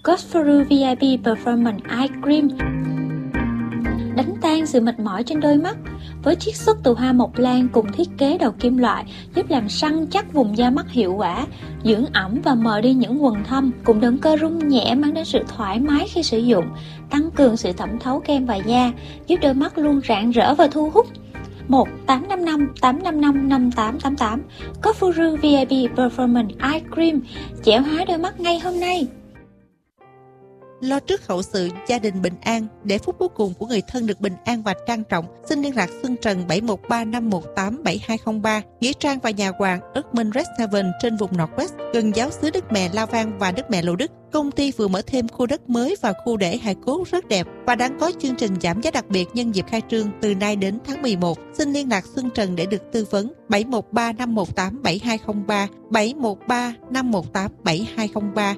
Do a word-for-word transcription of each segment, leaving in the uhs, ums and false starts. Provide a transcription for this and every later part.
Godfrey vê i pê Performance Eye Cream đánh tan sự mệt mỏi trên đôi mắt với chiết xuất từ hoa mộc lan cùng thiết kế đầu kim loại, giúp làm săn chắc vùng da mắt hiệu quả, dưỡng ẩm và mờ đi những quầng thâm, cùng động cơ rung nhẹ mang đến sự thoải mái khi sử dụng, tăng cường sự thẩm thấu kem vào da, giúp đôi mắt luôn rạng rỡ và thu hút. một tám năm năm tám năm năm năm tám tám tám Godfrey vê i pê Performance Eye Cream, trẻ hóa đôi mắt ngay hôm nay. Lo trước hậu sự, gia đình bình an, để phút cuối cùng của người thân được bình an và trang trọng. Xin liên lạc Xuân Trần bảy một ba năm một tám bảy hai không ba, Nghĩa Trang và Nhà Hoàng Erdman Restaurant trên vùng Northwest, gần giáo xứ Đức Mẹ La Vang và Đức Mẹ Lộ Đức. Công ty vừa mở thêm khu đất mới và khu để hài cốt rất đẹp và đang có chương trình giảm giá đặc biệt nhân dịp khai trương từ nay đến tháng mười một. Xin liên lạc Xuân Trần để được tư vấn. bảy một ba năm một tám bảy hai không ba, bảy một ba năm một tám bảy hai không ba.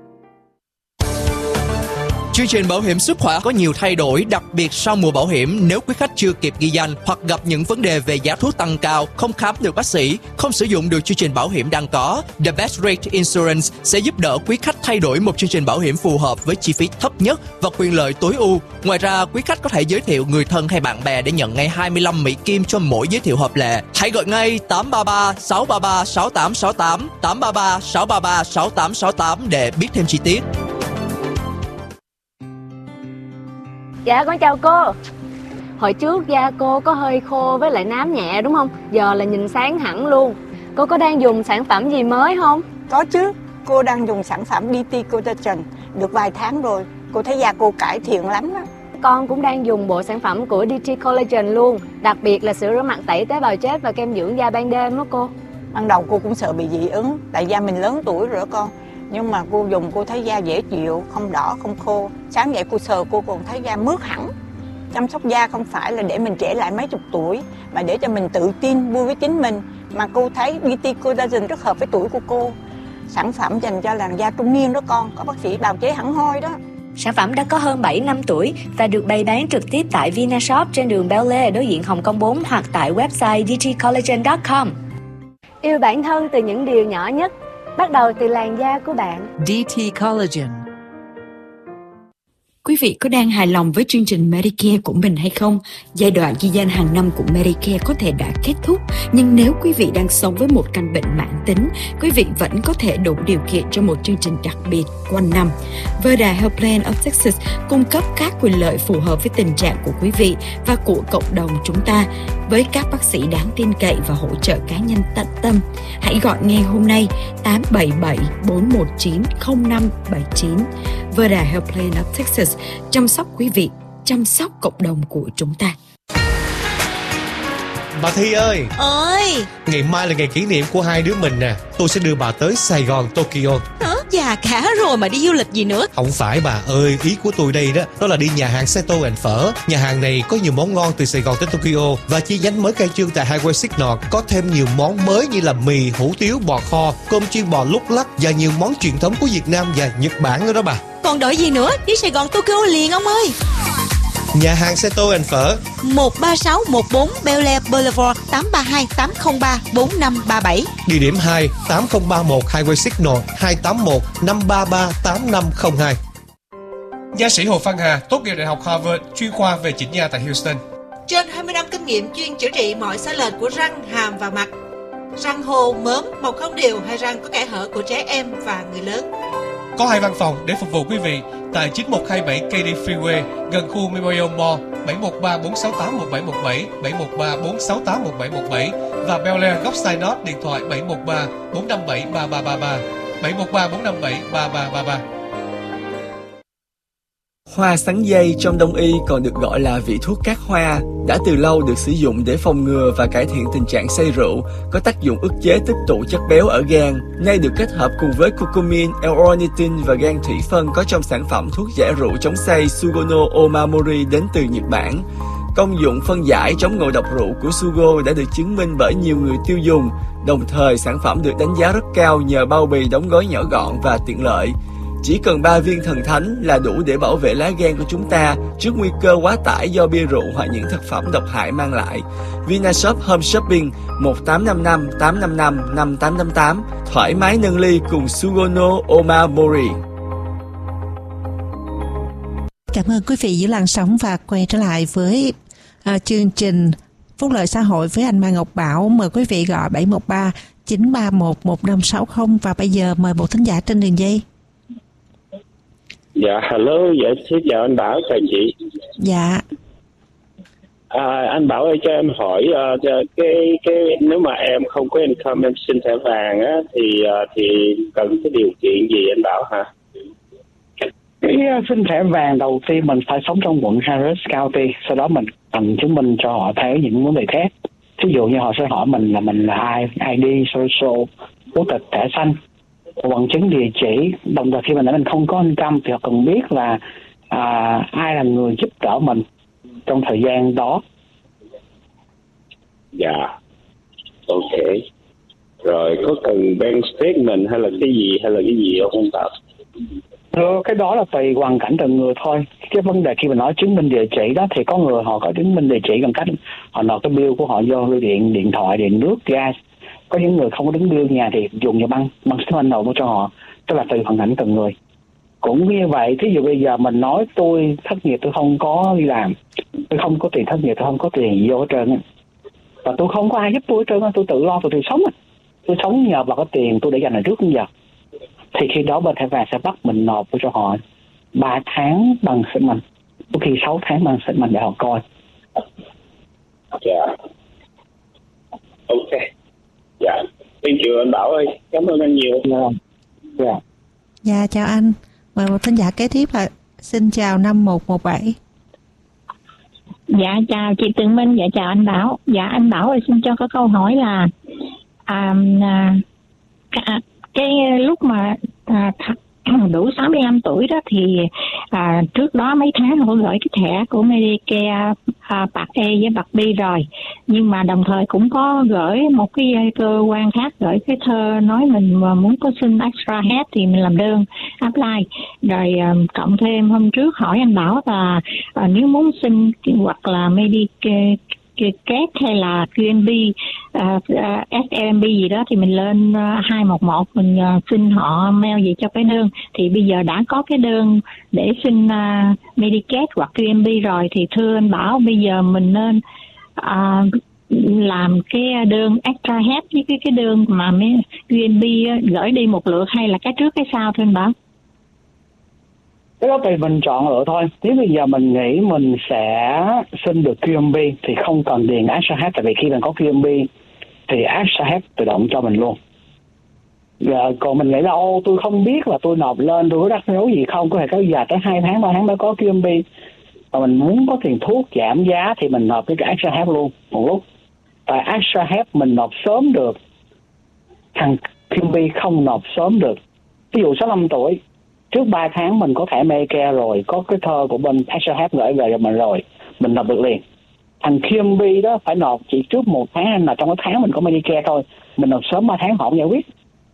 Chương trình bảo hiểm sức khỏe có nhiều thay đổi, đặc biệt sau mùa bảo hiểm. Nếu quý khách chưa kịp ghi danh hoặc gặp những vấn đề về giá thuốc tăng cao, không khám được bác sĩ, không sử dụng được chương trình bảo hiểm đang có, The Best Rate Insurance sẽ giúp đỡ quý khách thay đổi một chương trình bảo hiểm phù hợp với chi phí thấp nhất và quyền lợi tối ưu. Ngoài ra, quý khách có thể giới thiệu người thân hay bạn bè để nhận ngay hai mươi lăm Mỹ Kim cho mỗi giới thiệu hợp lệ. Hãy gọi ngay tám ba ba sáu ba ba sáu tám sáu tám, tám ba ba sáu ba ba sáu tám sáu tám để biết thêm chi tiết. Dạ con chào cô. Hồi trước da cô có hơi khô với lại nám nhẹ đúng không? Giờ là nhìn sáng hẳn luôn. Cô có đang dùng sản phẩm gì mới không? Có chứ, cô đang dùng sản phẩm đê tê Collagen được vài tháng rồi. Cô thấy da cô cải thiện lắm đó. Con cũng đang dùng bộ sản phẩm của đê tê Collagen luôn. Đặc biệt là sữa rửa mặt tẩy tế bào chết và kem dưỡng da ban đêm đó cô. Ban đầu cô cũng sợ bị dị ứng, tại da mình lớn tuổi rồi đó con. Nhưng mà cô dùng cô thấy da dễ chịu, không đỏ, không khô. Sáng dậy cô sờ cô còn thấy da mướt hẳn. Chăm sóc da không phải là để mình trẻ lại mấy chục tuổi, mà để cho mình tự tin, vui với chính mình. Mà cô thấy đê tê Collagen rất hợp với tuổi của cô. Sản phẩm dành cho làn da trung niên đó con, có bác sĩ bào chế hẳn hoi đó. Sản phẩm đã có hơn bảy năm tuổi và được bày bán trực tiếp tại Vinashop trên đường Bel Air đối diện Hồng Kông bốn hoặc tại website d t collagen chấm com. Yêu bản thân từ những điều nhỏ nhất, bắt đầu từ làn da của bạn. đê tê Collagen. Quý vị có đang hài lòng với chương trình Medicare của mình hay không? Giai đoạn ghi danh hàng năm của Medicare có thể đã kết thúc, nhưng nếu quý vị đang sống với một căn bệnh mãn tính, quý vị vẫn có thể đủ điều kiện cho một chương trình đặc biệt quanh năm. Verda Health Plan of Texas cung cấp các quyền lợi phù hợp với tình trạng của quý vị và của cộng đồng chúng ta, với các bác sĩ đáng tin cậy và hỗ trợ cá nhân tận tâm. Hãy gọi ngay hôm nay tám bảy bảy bốn một chín không năm bảy chín. Verda Health Plan of Texas, chăm sóc quý vị, chăm sóc cộng đồng của chúng ta. Bà Thi ơi! Ơi! Ngày mai là ngày kỷ niệm của hai đứa mình nè. Tôi sẽ đưa bà tới Sài Gòn, Tokyo. Hả? Già cả rồi mà đi du lịch gì nữa? Không phải bà ơi, ý của tôi đây đó, đó là đi nhà hàng Seto and Phở. Nhà hàng này có nhiều món ngon từ Sài Gòn tới Tokyo và chi nhánh mới khai trương tại Highway Signal. Có thêm nhiều món mới như là mì, hủ tiếu, bò kho, cơm chiên bò lúc lắc và nhiều món truyền thống của Việt Nam và Nhật Bản nữa đó bà. Còn đợi gì nữa, đi Sài Gòn Tokyo liền ông ơi. Nhà hàng Seto and Phở, một ba sáu một bốn Bel Air Boulevard, tám ba hai tám không ba bốn năm ba bảy. Địa điểm hai, tám không ba một Highway Signal, hai tám một năm ba ba tám năm không hai. Nha sĩ Hồ Phan Hà tốt nghiệp Đại học Harvard, chuyên khoa về chỉnh nha tại Houston. Trên hai mươi năm kinh nghiệm chuyên chữa trị mọi sai lệch của răng, hàm và mặt. Răng hồ, mớm, mọc không đều hay răng có kẽ hở của trẻ em và người lớn. Có hai văn phòng để phục vụ quý vị tại chín một hai bảy K D Freeway gần khu Memorial Mall, bảy một ba bốn sáu tám một bảy một bảy, bảy một ba bốn sáu tám một bảy một bảy và Bel Air góc Sinot điện thoại bảy một ba bốn năm bảy ba ba ba ba, bảy một ba bốn năm bảy ba ba ba ba. Hoa sắn dây trong Đông y còn được gọi là vị thuốc cát hoa, đã từ lâu được sử dụng để phòng ngừa và cải thiện tình trạng say rượu, có tác dụng ức chế tích tụ chất béo ở gan. Nay được kết hợp cùng với curcumin, L-ornithine và gan thủy phân có trong sản phẩm thuốc giải rượu chống say Sugono Omamori đến từ Nhật Bản. Công dụng phân giải chống ngộ độc rượu của Sugo đã được chứng minh bởi nhiều người tiêu dùng, đồng thời sản phẩm được đánh giá rất cao nhờ bao bì đóng gói nhỏ gọn và tiện lợi. Chỉ cần ba viên thần thánh là đủ để bảo vệ lá gan của chúng ta trước nguy cơ quá tải do bia rượu hoặc những thực phẩm độc hại mang lại. Vinashop Home Shopping một tám năm năm tám năm năm năm tám tám tám. Thoải mái nâng ly cùng Sugono Omamori. Cảm ơn quý vị giữ làn sóng và quay trở lại với uh, chương trình Phúc lợi xã hội với anh Mai Ngọc Bảo. Mời quý vị gọi bảy một ba chín ba một một năm sáu không và bây giờ mời một thính giả trên đường dây. Dạ, hello, dạ, xin chào anh Bảo, chào chị. Dạ. À, anh Bảo ơi, cho em hỏi uh, cái cái nếu mà em không có income em xin thẻ vàng á thì uh, thì cần cái điều kiện gì anh Bảo hả? Cái uh, xin thẻ vàng đầu tiên mình phải sống trong quận Harris County, sau đó mình cần chứng minh cho họ thấy những vấn đề khác. Ví dụ như họ sẽ hỏi mình là mình là ai, i đê, social, quốc tịch, thẻ xanh, bằng chứng địa chỉ. Đồng thời khi mình nói mình không có income thì họ cần biết là à, ai là người giúp đỡ mình trong thời gian đó. Dạ, ok. Rồi có cần bank statement hay là cái gì hay là cái gì không Bảo? Ừ, cái đó là tùy hoàn cảnh từng người thôi. Cái vấn đề khi mình nói chứng minh địa chỉ đó thì có người họ có chứng minh địa chỉ bằng cách họ nộp cái bill của họ vô bưu điện, điện thoại, điện nước, gas. Có những người không có đứng bill nhà thì dùng như băng băng statement nộp cho họ, tức là tùy hoàn cảnh từng người. Cũng như vậy, thí dụ bây giờ mình nói tôi thất nghiệp, tôi không có đi làm, tôi không có tiền thất nghiệp, tôi không có tiền vô hết trơn, và tôi không có ai giúp tôi hết trơn, tôi tự lo, tôi tự sống, tôi sống nhờ vào cái tiền tôi để dành ở trước đến giờ. Thì khi đó bên thẻ vàng sẽ bắt mình nộp cho họ ba tháng bằng statement, có khi sáu tháng bằng statement để họ coi. Dạ, ok, dạ, thank you anh Bảo ơi, cảm ơn anh nhiều. Dạ. Dạ. Dạ, chào anh. Mời một thính giả kế tiếp ạ. Xin chào năm một một bảy. Dạ, chào chị Tường Minh. Dạ, chào anh Bảo. Dạ, anh Bảo ơi, xin cho có câu hỏi là à, à, cái lúc mà à, đủ sáu mươi lăm tuổi đó thì à, trước đó mấy tháng họ gửi cái thẻ của Medicare à, Part A với Part B rồi, nhưng mà đồng thời cũng có gửi một cái cơ quan khác gửi cái thơ nói mình mà muốn có xin extra help thì mình làm đơn apply rồi. À, cộng thêm hôm trước hỏi anh Bảo là à, nếu muốn xin hoặc là Medicare két hay là quy en bê, uh, uh, ét lờ em bê gì đó thì mình lên uh, hai một một mình uh, xin họ mail về cho cái đơn. Thì bây giờ đã có cái đơn để xin uh, Medicare hoặc quy en bê rồi thì thưa anh Bảo bây giờ mình nên uh, làm cái đơn extra help với cái cái đơn mà quy en bê gửi đi một lượt hay là cái trước cái sau thưa anh Bảo? Cái đó tùy mình chọn lựa thôi. Nếu bây giờ mình nghĩ mình sẽ xin được quy en bê thì không cần điền extra help, tại vì khi mình có quy en bê thì extra help tự động cho mình luôn. Giờ, còn mình nghĩ là ô tôi không biết là tôi nộp lên tôi có đắc dấu gì không, có thể kéo dài tới hai tháng ba tháng mới có quy en bê, và mình muốn có tiền thuốc giảm giá thì mình nộp cái extra help luôn một lúc. Tại extra help mình nộp sớm được, thằng quy en bê không nộp sớm được. Ví dụ sáu mươi lăm tuổi trước ba tháng mình có thẻ Medicare rồi, có cái thơ của bên extra help gửi về cho mình rồi, mình nộp được liền. Thằng quy en bê đó phải nộp chỉ trước một tháng hay là trong cái tháng mình có Medicare thôi, mình nộp sớm ba tháng họ không giải quyết.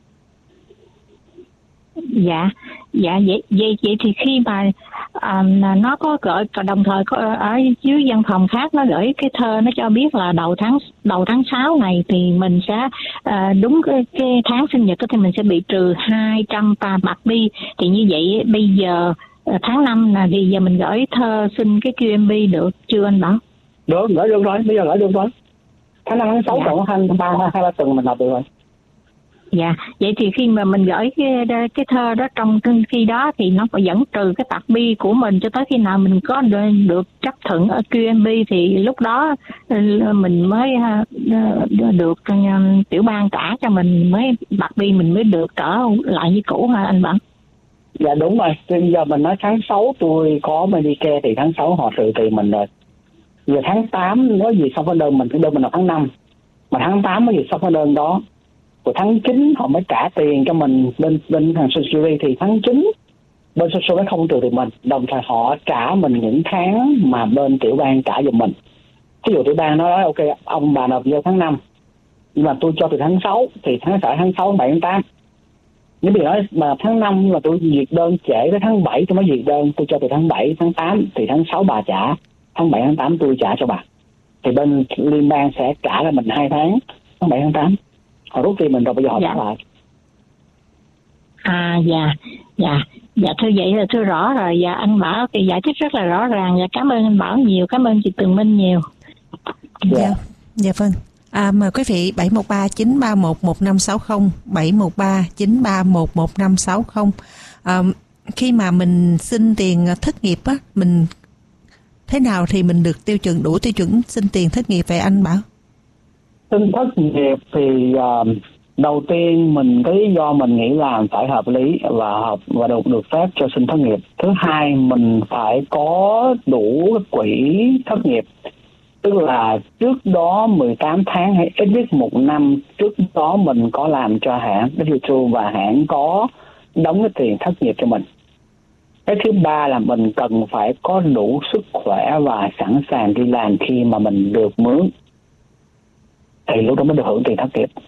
Dạ, dạ vậy vậy vậy thì khi mà à, nó có gửi đồng thời có ở dưới văn phòng khác nó gửi cái thơ nó cho biết là đầu tháng đầu tháng sáu này thì mình sẽ à, đúng cái, cái tháng sinh nhật thì mình sẽ bị trừ hai trăm bạc đi. Thì như vậy bây giờ tháng năm là thì giờ mình gửi thơ xin cái quy en bê được chưa anh Bảo? Được, gửi được rồi, bây giờ gửi được rồi. Tháng năm tháng sáu còn hai ba hai ba tuần mình nộp được rồi. Dạ, vậy thì khi mà mình gửi cái, cái thơ đó trong khi đó thì nó phải dẫn trừ cái Part B của mình cho tới khi nào mình có được chấp thuận ở quy en bê thì lúc đó mình mới được tiểu bang trả cho mình mới Part B mình mới được trở lại như cũ hả anh Bảo? Dạ đúng rồi, bây giờ mình nói tháng sáu tôi có Medicare thì tháng sáu họ trừ tiền mình rồi. Giờ tháng tám nói gì xong cái đơn mình, cái đơn mình là tháng năm, mà tháng tám mới gì xong cái đơn đó. Rồi tháng chín họ mới trả tiền cho mình bên bên thằng Social thì tháng chín bên Social mới không trừ tiền mình, đồng thời họ trả mình những tháng mà bên tiểu bang trả giùm mình. Ví dụ tiểu bang nói ok ông bà nộp vô tháng năm nhưng mà tôi cho từ tháng sáu thì tháng sáu tháng sáu tháng bảy tháng tám. Nếu bây giờ nói mà tháng năm mà tôi duyệt đơn trễ tới tháng bảy tôi mới duyệt đơn, tôi cho từ tháng bảy tháng tám thì tháng sáu bà trả, tháng bảy tháng tám tôi trả cho bà. Thì bên liên bang sẽ trả cho mình hai tháng, tháng bảy tháng tám. Họ rút tiền mình rồi bây giờ họ trả lại. À dạ, dạ. Dạ thưa vậy là thưa rõ rồi. Dạ anh Bảo thì giải thích rất là rõ ràng. Dạ cảm ơn anh Bảo nhiều, cảm ơn chị Tường Minh nhiều. Dạ, dạ, dạ vâng. À, mời quý vị bảy một ba chín ba một một năm sáu không, bảy một ba chín ba một một năm sáu không. À, khi mà mình xin tiền thất nghiệp á, mình thế nào thì mình được tiêu chuẩn đủ tiêu chuẩn xin tiền thất nghiệp vậy anh Bảo? Xin thất nghiệp thì uh, đầu tiên mình cái lý do mình nghĩ làm phải hợp lý và hợp và được được phép cho xin thất nghiệp. Thứ hai, mình phải có đủ quỹ thất nghiệp, tức là trước đó mười tám tháng hay ít nhất một năm trước đó mình có làm cho hãng W hai và hãng có đóng cái tiền thất nghiệp cho mình. Cái thứ ba là mình cần phải có đủ sức khỏe và sẵn sàng đi làm khi mà mình được mướn, thì lúc đó mới được hưởng tiền thất nghiệp.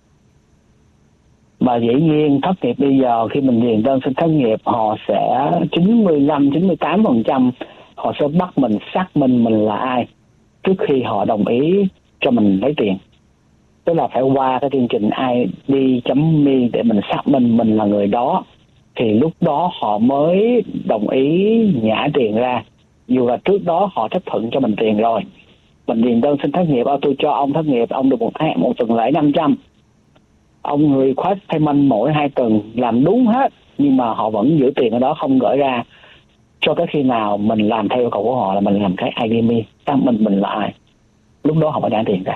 Mà dĩ nhiên thất nghiệp bây giờ khi mình điền đơn xin thất nghiệp, họ sẽ chín mươi lăm chín mươi tám phần trăm họ sẽ bắt mình xác minh mình là ai trước khi họ đồng ý cho mình lấy tiền. Tức là phải qua cái chương trình i đê chấm me để mình xác minh mình là người đó, thì lúc đó họ mới đồng ý nhả tiền ra. Dù là trước đó họ chấp thuận cho mình tiền rồi, mình điền đơn xin thất nghiệp, tôi cho ông thất nghiệp, ông được một tháng một tuần lễ năm trăm, ông người request payment mỗi hai tuần, làm đúng hết, nhưng mà họ vẫn giữ tiền ở đó không gửi ra cho tới khi nào mình làm theo yêu cầu của họ, là mình làm cái i đê em e xác minh mình là ai, lúc đó họ mới trả tiền ra.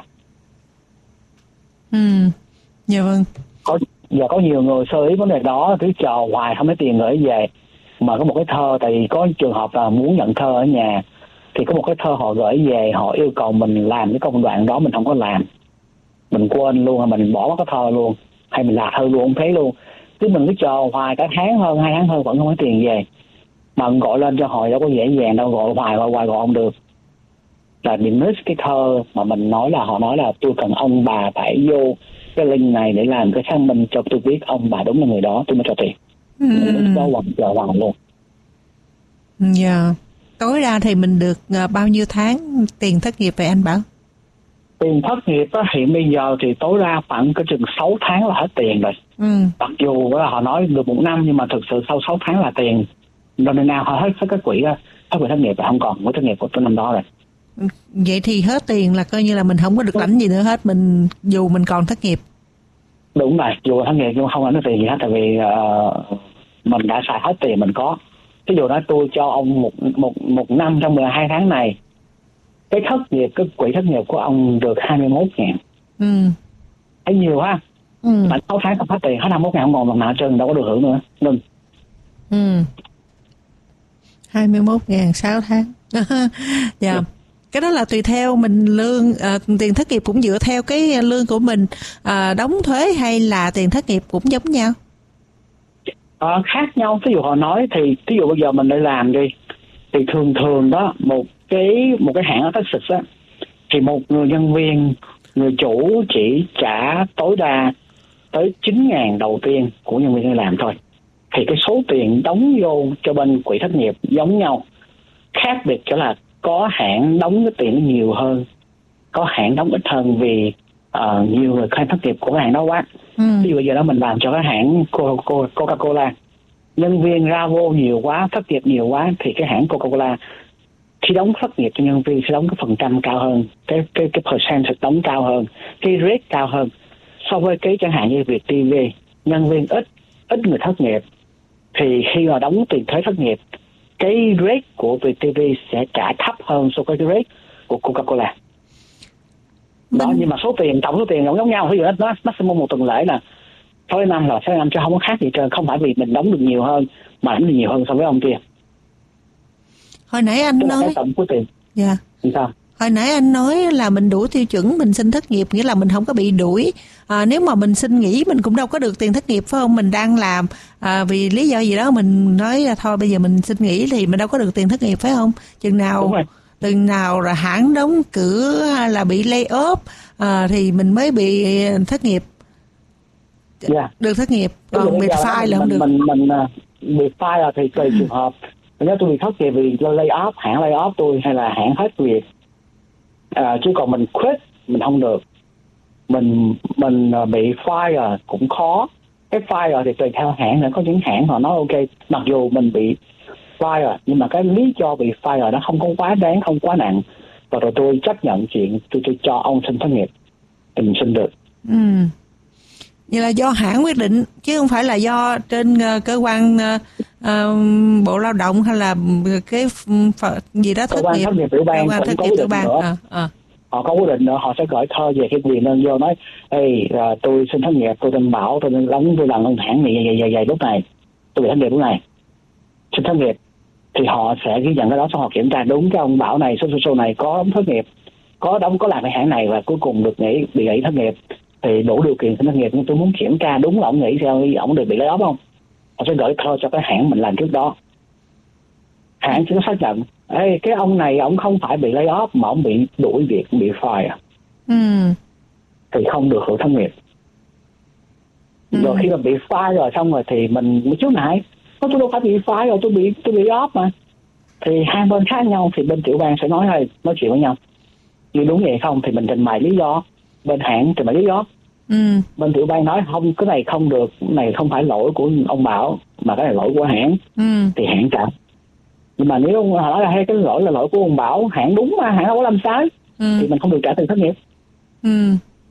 Ừ, dạ vâng. Có giờ có nhiều người sơ ý vấn đề đó, cứ chờ hoài không thấy tiền gửi về. Mà có một cái thơ, tại vì có trường hợp là muốn nhận thơ ở nhà, thì có một cái thơ họ gửi về, họ yêu cầu mình làm cái công đoạn đó, mình không có làm, mình quên luôn, mình bỏ mất cái thơ luôn, hay mình lạc thơ luôn, không thấy luôn. Cứ mình cứ chờ hoài cả tháng hơn, hai tháng hơn vẫn không có tiền về. Mà gọi lên cho họ đâu có dễ dàng đâu, gọi hoài hoài hoài gọi không được. Là mình miss cái thơ mà mình nói là họ nói là tôi cần ông bà phải vô cái link này để làm cái xác minh cho tôi biết ông bà đúng là người đó, tôi mới cho tiền. Ừ. Mình đó hoài chờ hoài luôn. Dạ. Tối đa thì mình được uh, bao nhiêu tháng tiền thất nghiệp vậy anh Bảo? Tiền thất nghiệp á, hiện bây giờ thì tối đa khoảng cái chừng sáu tháng là hết tiền rồi. Ừ. Mặc dù là họ nói được một năm, nhưng mà thực sự sau sáu tháng là tiền rồi nào họ hết hết cái quỹ á, hết quỹ thất nghiệp là không còn, quỹ thất nghiệp của tôi năm đó rồi. Vậy thì hết tiền là coi như là mình không có được lãnh gì nữa hết, mình dù mình còn thất nghiệp. Đúng rồi, dù thất nghiệp nhưng không lãnh được tiền gì hết, tại vì uh, mình đã xài hết tiền mình có. Ví dụ nói tôi cho ông một một một năm trong mười hai tháng này, cái thất nghiệp, cái quỹ thất nghiệp của ông được hai mươi mốt ngàn. Ừ. Thấy nhiều ha. Ừ. Mà sáu tháng không hết tiền, hết hai mươi mốt ngàn không còn lần nào hết trơn, đâu có được hưởng nữa. Đừng. Ừ. hai mươi mốt ngàn sáu tháng. Dạ. Yeah. Cái đó là tùy theo mình lương, à, tiền thất nghiệp cũng dựa theo cái lương của mình à, đóng thuế, hay là tiền thất nghiệp cũng giống nhau? À, khác nhau. Ví dụ họ nói thì ví dụ bây giờ mình đi làm đi, thì thường thường đó một cái một cái hãng ở Texas á, thì một người nhân viên, người chủ chỉ trả tối đa tới chín ngàn đầu tiên của nhân viên đi làm thôi. Thì cái số tiền đóng vô cho bên quỹ thất nghiệp giống nhau, khác biệt chỉ là có hãng đóng cái tiền nhiều hơn, có hãng đóng ít hơn vì uh, nhiều người khai thất nghiệp của cái hãng đó quá. Ừ. Ví dụ bây giờ đó mình làm cho cái hãng Coca-Cola, nhân viên ra vô nhiều quá, thất nghiệp nhiều quá, thì cái hãng Coca-Cola khi đóng thất nghiệp cho nhân viên sẽ đóng cái phần trăm cao hơn, cái cái cái percent sẽ đóng cao hơn, cái rate cao hơn so với cái chẳng hạn như việc ti vi, nhân viên ít ít người thất nghiệp, thì khi mà đóng tiền thuế thất nghiệp, cái rate của việc ti vi sẽ trả thấp hơn so với cái rate của Coca-Cola. Đó, nhưng mà số tiền, tổng số tiền giống nhau. Ví dụ nó maximum một tuần lễ là sáu năm là sáu năm, chứ không có khác gì trơn, không phải vì mình đóng được nhiều hơn mà đóng được nhiều hơn so với ông kia. Hồi nãy anh tức nói tổng của tiền. Dạ. Thì sao? Hồi nãy anh nói là mình đủ tiêu chuẩn mình xin thất nghiệp, nghĩa là mình không có bị đuổi. À, nếu mà mình xin nghỉ mình cũng đâu có được tiền thất nghiệp, phải không? Mình đang làm à, vì lý do gì đó mình nói là thôi bây giờ mình xin nghỉ thì mình đâu có được tiền thất nghiệp, phải không? Chừng nào chừng nào là hãng đóng cửa là bị lay off à, thì mình mới bị thất nghiệp. Yeah. Được thất nghiệp, còn bị file là không được. Mình mình bị file là thì tùy trường hợp. Nếu tôi bị thất nghiệp vì lay off, hãng lay off tôi, hay là hãng hết việc, à, chứ còn mình quit mình không được. Mình mình bị fire cũng khó. Cái fire thì tùy theo hãng nữa, có những hãng họ nói ok, mặc dù mình bị fire nhưng mà cái lý do bị fire nó không có quá đáng, không quá nặng, và rồi tôi chấp nhận chuyện tôi tôi cho ông xin thất nghiệp thì mình xin được. Ừ. Vậy là do hãng quyết định chứ không phải là do trên uh, cơ quan uh, uh, Bộ Lao động hay là cái uh, gì đó thất cơ quan nghiệp, thất nghiệp tiểu bang cơ quan thất nghiệp tiểu bang. À, à. Họ có quyết định nữa, họ sẽ gửi thơ về cái quyền lên vô nói, ê, uh, tôi xin thất nghiệp, tôi tin bảo, tôi tin đóng, tôi làm ngân hàng này vậy vậy vậy lúc này, tôi bị thất nghiệp lúc này, xin thất nghiệp, thì họ sẽ ghi nhận cái đó, xong họ kiểm tra đúng cái ông Bảo này, số số số này có đóng thất nghiệp, có đóng có làm cái hãng này và cuối cùng được nghỉ, bị nghỉ thất nghiệp thì đủ điều kiện xin thất nghiệp, nhưng tôi muốn kiểm tra đúng là ông nghỉ theo ông được bị lấy off không, họ sẽ gửi thơ cho cái hãng mình làm trước đó, hãng sẽ xác nhận, ê, cái ông này ông không phải bị lấy off mà ông bị đuổi việc, bị fire, ừ. thì không được hưởng thất nghiệp. Ừ. Rồi khi mà bị fire rồi xong rồi thì mình mới trước nãy, tôi đâu phải bị fire rồi, tôi bị tôi bị off mà, thì hai bên khác nhau thì bên tiểu bang sẽ nói hay nói chuyện với nhau, như đúng vậy không thì mình trình bày lý do, bên hãng trình bày lý do, ừ. bên tiểu bang nói không, cái này không được, cái này không phải lỗi của ông Bảo mà cái này lỗi của hãng, ừ. thì hãng trả. Nhưng mà nếu họ nói là hay cái lỗi là lỗi của ông Bảo, hãng đúng mà, hãng đâu có làm sai, ừ. thì mình không được trả tiền thất nghiệp. Ừ.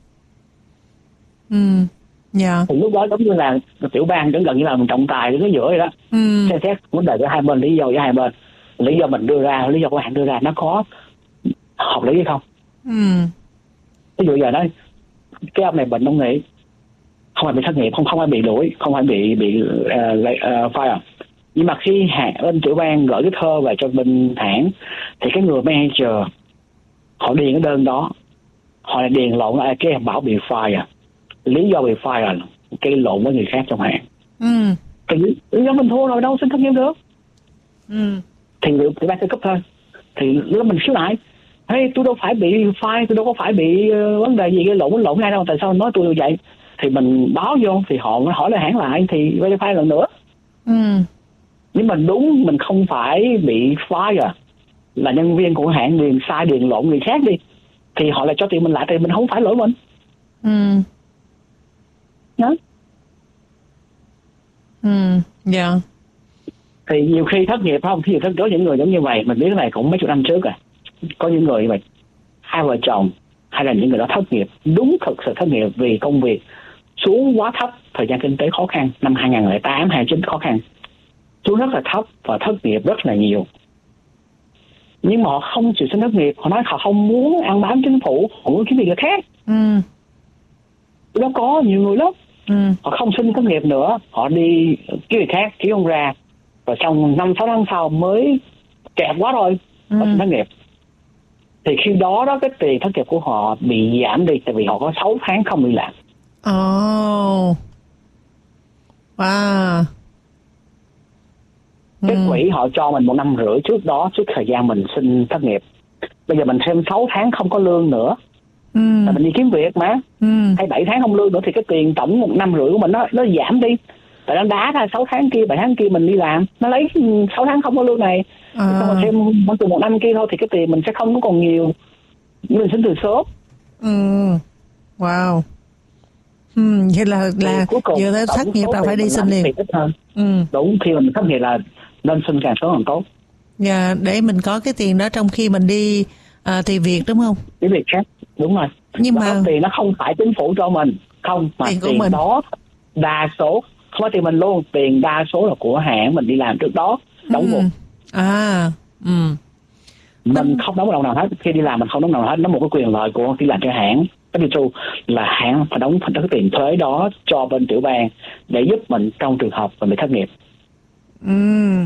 Ừ. Yeah. Thì lúc đó giống như là tiểu bang vẫn gần như là mình trọng tài đứng ở giữa vậy đó, ừ. xem xét vấn đề của hai bên, lý do của hai bên, lý do mình đưa ra, lý do của hãng đưa ra nó có hợp lý hay không. Ừ. Ví dụ giờ nói cái ông này bệnh ông nghỉ, không phải bị thất nghiệp, không không phải bị đuổi, không phải bị bị uh, uh, fire, nhưng mà khi hãng bên tiểu bang gửi cái thơ về cho bên hãng thì cái người manager họ điền cái đơn đó, họ lại điền lộn là cái Bảo bị fire, lý do bị fire cái lộn với người khác trong hãng, ừ. thì lý do mình thua rồi đâu xin thất nghiệp được, ừ. thì tiểu bang sẽ cấp thôi, thì lúc mình khiếu nại, hey, tôi đâu phải bị fire, tôi đâu có phải bị uh, vấn đề gì cái lộn lộn ngay đâu, tại sao nói tôi như vậy, thì mình báo vô thì họ mới hỏi lại hãng lại thì verify lần nữa, ừ. nhưng mà đúng mình không phải bị fire, là nhân viên của hãng điền sai điền lộn người khác đi thì họ lại cho tiền mình lại, thì mình không phải lỗi mình, ừ. đó, ừ, dạ. Yeah. Thì nhiều khi thất nghiệp không, thì thất có những người giống như vậy, mình biết cái này cũng mấy chục năm trước rồi, có những người như vậy, hai vợ chồng hay là những người đó thất nghiệp, đúng thực sự thất nghiệp vì công việc xuống quá thấp, thời gian kinh tế khó khăn, năm hai không không tám, hai chín khó khăn, xuống rất là thấp và thất nghiệp rất là nhiều. Nhưng mà họ không chịu xin thất nghiệp, họ nói họ không muốn ăn bám chính phủ, họ muốn kiếm việc khác. Ừ. Đó có nhiều người lắm, ừ. họ không xin thất nghiệp nữa, họ đi kiếm việc khác, kiếm không ra, rồi xong năm sáu tháng sau mới kẹt quá rồi, ừ. họ xin thất nghiệp. Thì khi đó đó cái tiền thất nghiệp của họ bị giảm đi, tại vì họ có sáu tháng không đi làm. Oh. Wow. Cái quỹ họ cho mình một năm rưỡi trước đó, trước thời gian mình xin thất nghiệp. Bây giờ mình thêm sáu tháng không có lương nữa, ừ. là mình đi kiếm việc mà, ừ. hay bảy tháng không lương nữa thì cái tiền tổng một năm rưỡi của mình nó nó giảm đi. Tại nó đá ra sáu tháng kia, bảy tháng kia mình đi làm, nó lấy sáu tháng không có lương này, à. xong rồi thêm khoảng từ một năm kia thôi thì cái tiền mình sẽ không có còn nhiều, mình xin từ sớm. Ừ. Wow. Ừ, vậy là là vừa tới thất nghiệp là phải đi xin liền. Ừ. Đúng, khi mình thất nghiệp là nên xin càng sớm càng tốt. Dạ, để mình có cái tiền đó trong khi mình đi à, tìm việc đúng không? Tìm việc khác, đúng rồi. Nhưng đó mà tiền nó không phải chính phủ cho mình, không, mà tiền, tiền đó đa số không phải tiền mình luôn, tiền đa số là của hãng mình đi làm trước đó đóng một. Ừ. À, ừ. Mình Nên... không đóng đồng nào hết, khi đi làm mình không đóng đồng nào hết, nó một cái quyền lợi của đi làm cho hãng. Cái điều là hãng phải đóng phải đóng cái tiền thuế đó cho bên tiểu bang để giúp mình trong trường hợp mình bị thất nghiệp. Ừ.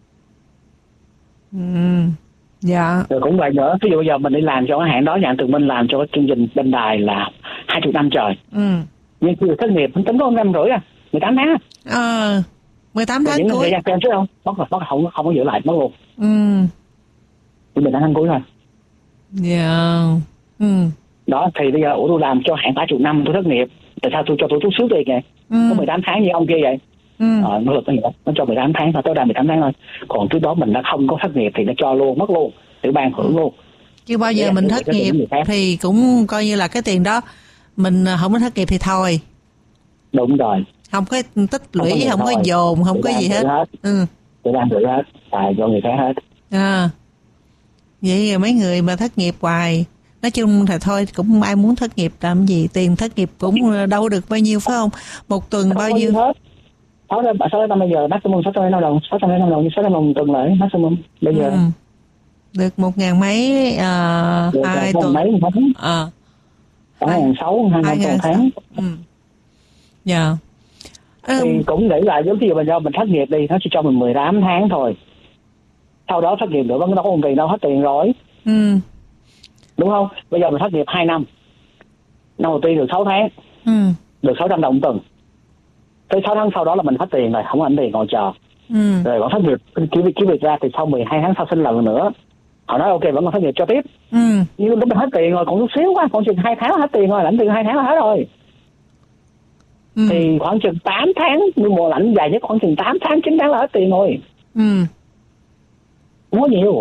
Ừ. Dạ. Rồi cũng vậy nữa, ví dụ bây giờ mình đi làm cho cái hãng đó, dạng từ mình làm cho cái chương trình bên đài là hai chục năm trời. Ừ. Nhưng khi thất nghiệp mình tính có năm rưỡi à, mười tám tháng. Ờ. mười tám tháng những cuối. Những thời gian chứ không, mất rồi, mất không không có giữ lại mất luôn. Ừ. Chỉ mười tám tháng cuối thôi. Dạ. Ừ. Đó thì bây giờ ủa tôi làm cho hãng ba chục năm tôi thất nghiệp, tại sao tôi cho tôi chút xíu tiền vậy? Ừ. Có mười tám tháng như ông kia vậy. Ừ. Ờ, nó, nó cho mười tám tháng thôi, tới đây mười tám tháng thôi. Còn trước đó mình đã không có thất nghiệp thì nó cho luôn, mất luôn, tiểu bang hưởng luôn. Chứ bao giờ để mình thất nghiệp thì cũng coi như là cái tiền đó mình không có thất nghiệp thì thôi. Đúng rồi. Không có tích lũy, không, không có thôi. dồn, không Tôi có gì hết. hết. Ừ. Tôi đang tự hết, tài cho người khác hết. À. Vậy mấy người mà thất nghiệp hoài, nói chung là thôi cũng không ai muốn thất nghiệp làm gì, tiền thất nghiệp cũng đâu được bao nhiêu phải không? Một tuần bao nhiêu? Hết. sáu trăm năm bây giờ maximum sáu trăm lẻ năm đồng, sáu trăm lẻ năm đồng, sáu trăm đồng tuần lại maximum bây giờ. Ừ. Được một ngàn mấy uh, được hai tuần. Mấy tháng. À. Hai ngàn sáu, hai ngàn tuần tháng. Ừ. Dạ. Yeah. Thì cũng để lại giống như bây giờ mình thất nghiệp đi, nó chỉ cho mình mười tám tháng thôi. Sau đó thất nghiệp nữa vẫn đâu có còn tiền đâu, hết tiền rồi. Ừ. Đúng không? Bây giờ mình thất nghiệp hai năm. Năm đầu tiên được sáu tháng. Ừ. Được sáu trăm đồng tuần. Tới sáu tháng sau đó là mình hết tiền rồi, không có ảnh tiền ngồi chờ. Ừ. Rồi vẫn thất nghiệp, kiếm việc kiếm việc ra thì sau mười hai tháng sau xin lần nữa. Họ nói ok vẫn còn thất nghiệp cho tiếp. Ừ. Nhưng lúc mình hết tiền rồi, còn chút xíu quá, còn chừng hai tháng là hết tiền rồi, lãnh tiền hai tháng là hết rồi. Ừ. Thì khoảng chừng tám tháng, nhưng mùa lãnh dài nhất khoảng chừng tám tháng, chín tháng là hết tiền rồi. Ừ. Không có nhiều.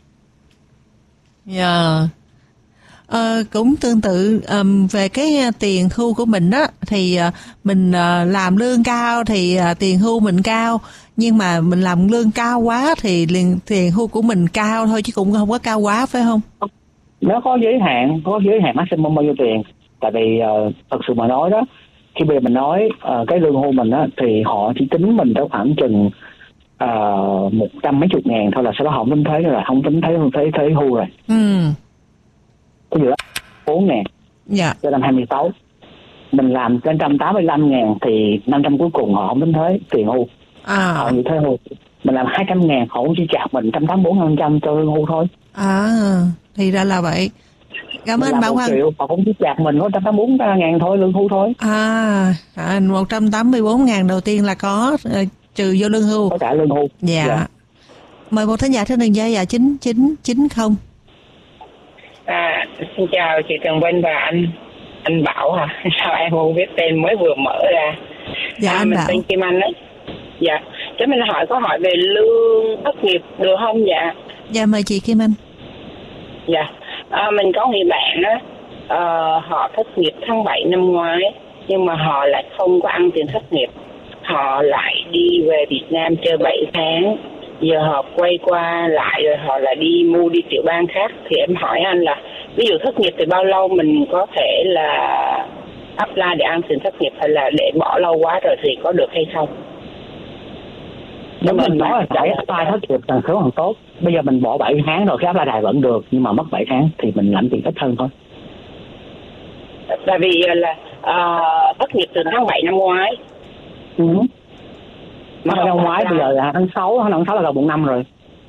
Dạ. Yeah. Ờ, cũng tương tự um, về cái tiền hưu của mình đó thì uh, mình uh, làm lương cao thì uh, tiền hưu mình cao, nhưng mà mình làm lương cao quá thì liền tiền hưu của mình cao thôi chứ cũng không có cao quá phải không? Nó có giới hạn, có giới hạn maximum bao nhiêu tiền. Tại vì uh, thật sự mà nói đó, khi bây giờ mình nói uh, cái lương hưu mình á thì họ chỉ tính mình tới khoảng chừng uh, một trăm mấy chục ngàn thôi, là sau đó họ không tính thuế rồi, không tính thuế thuế thuế hưu rồi. Ừ. Cái gì đó bốn ngàn. Dạ. Cho năm hai mươi sáu. Mình làm trên một trăm tám mươi lăm ngàn thì năm trăm cuối cùng họ không tính thuế tiền hưu. À. Họ như thuế hưu. Mình làm hai trăm ngàn họ cũng chỉ trả mình một trăm tám mươi bốn phần trăm cho lương hưu thôi. À, thì ra là vậy. Cảm ơn Bảo Hân. Triệu, họ cũng chỉ trả mình có một trăm tám mươi bốn ngàn thôi, lương hưu thôi. À, à một trăm tám mươi bốn ngàn đầu tiên là có uh, trừ vô lương hưu. Có cả lương hưu. Dạ. dạ. Mời một thính giả trên đường dây dạ chín chín chín không. À, xin chào chị Trần Vinh và anh anh Bảo hả? Sao em không biết tên, mới vừa mở ra. Dạ à, anh mình Bảo. tên Kim Anh đấy. Dạ. Cho mình hỏi có hỏi về lương thất nghiệp được không dạ? Dạ mời chị Kim Anh. Dạ. À, mình có người bạn á, à, họ thất nghiệp tháng bảy năm ngoái, nhưng mà họ lại không có ăn tiền thất nghiệp. Họ lại đi về Việt Nam chơi bảy tháng. Giờ họ quay qua lại rồi họ lại đi mua đi tiểu bang khác. Thì em hỏi anh là ví dụ thất nghiệp thì bao lâu mình có thể là apply để ăn tiền thất nghiệp, hay là để bỏ lâu quá rồi thì có được hay không? Nếu mình nói là phải apply thất nghiệp càng sớm càng tốt. Bây giờ mình bỏ bảy tháng rồi, cái apply đài vẫn được, nhưng mà mất bảy tháng thì mình lãnh tiền ít hơn thôi. Tại vì là uh, thất nghiệp từ tháng bảy năm ngoái. Ừ. Mà năm ngoái bây giờ là tháng sáu, tháng sáu là gần một năm rồi.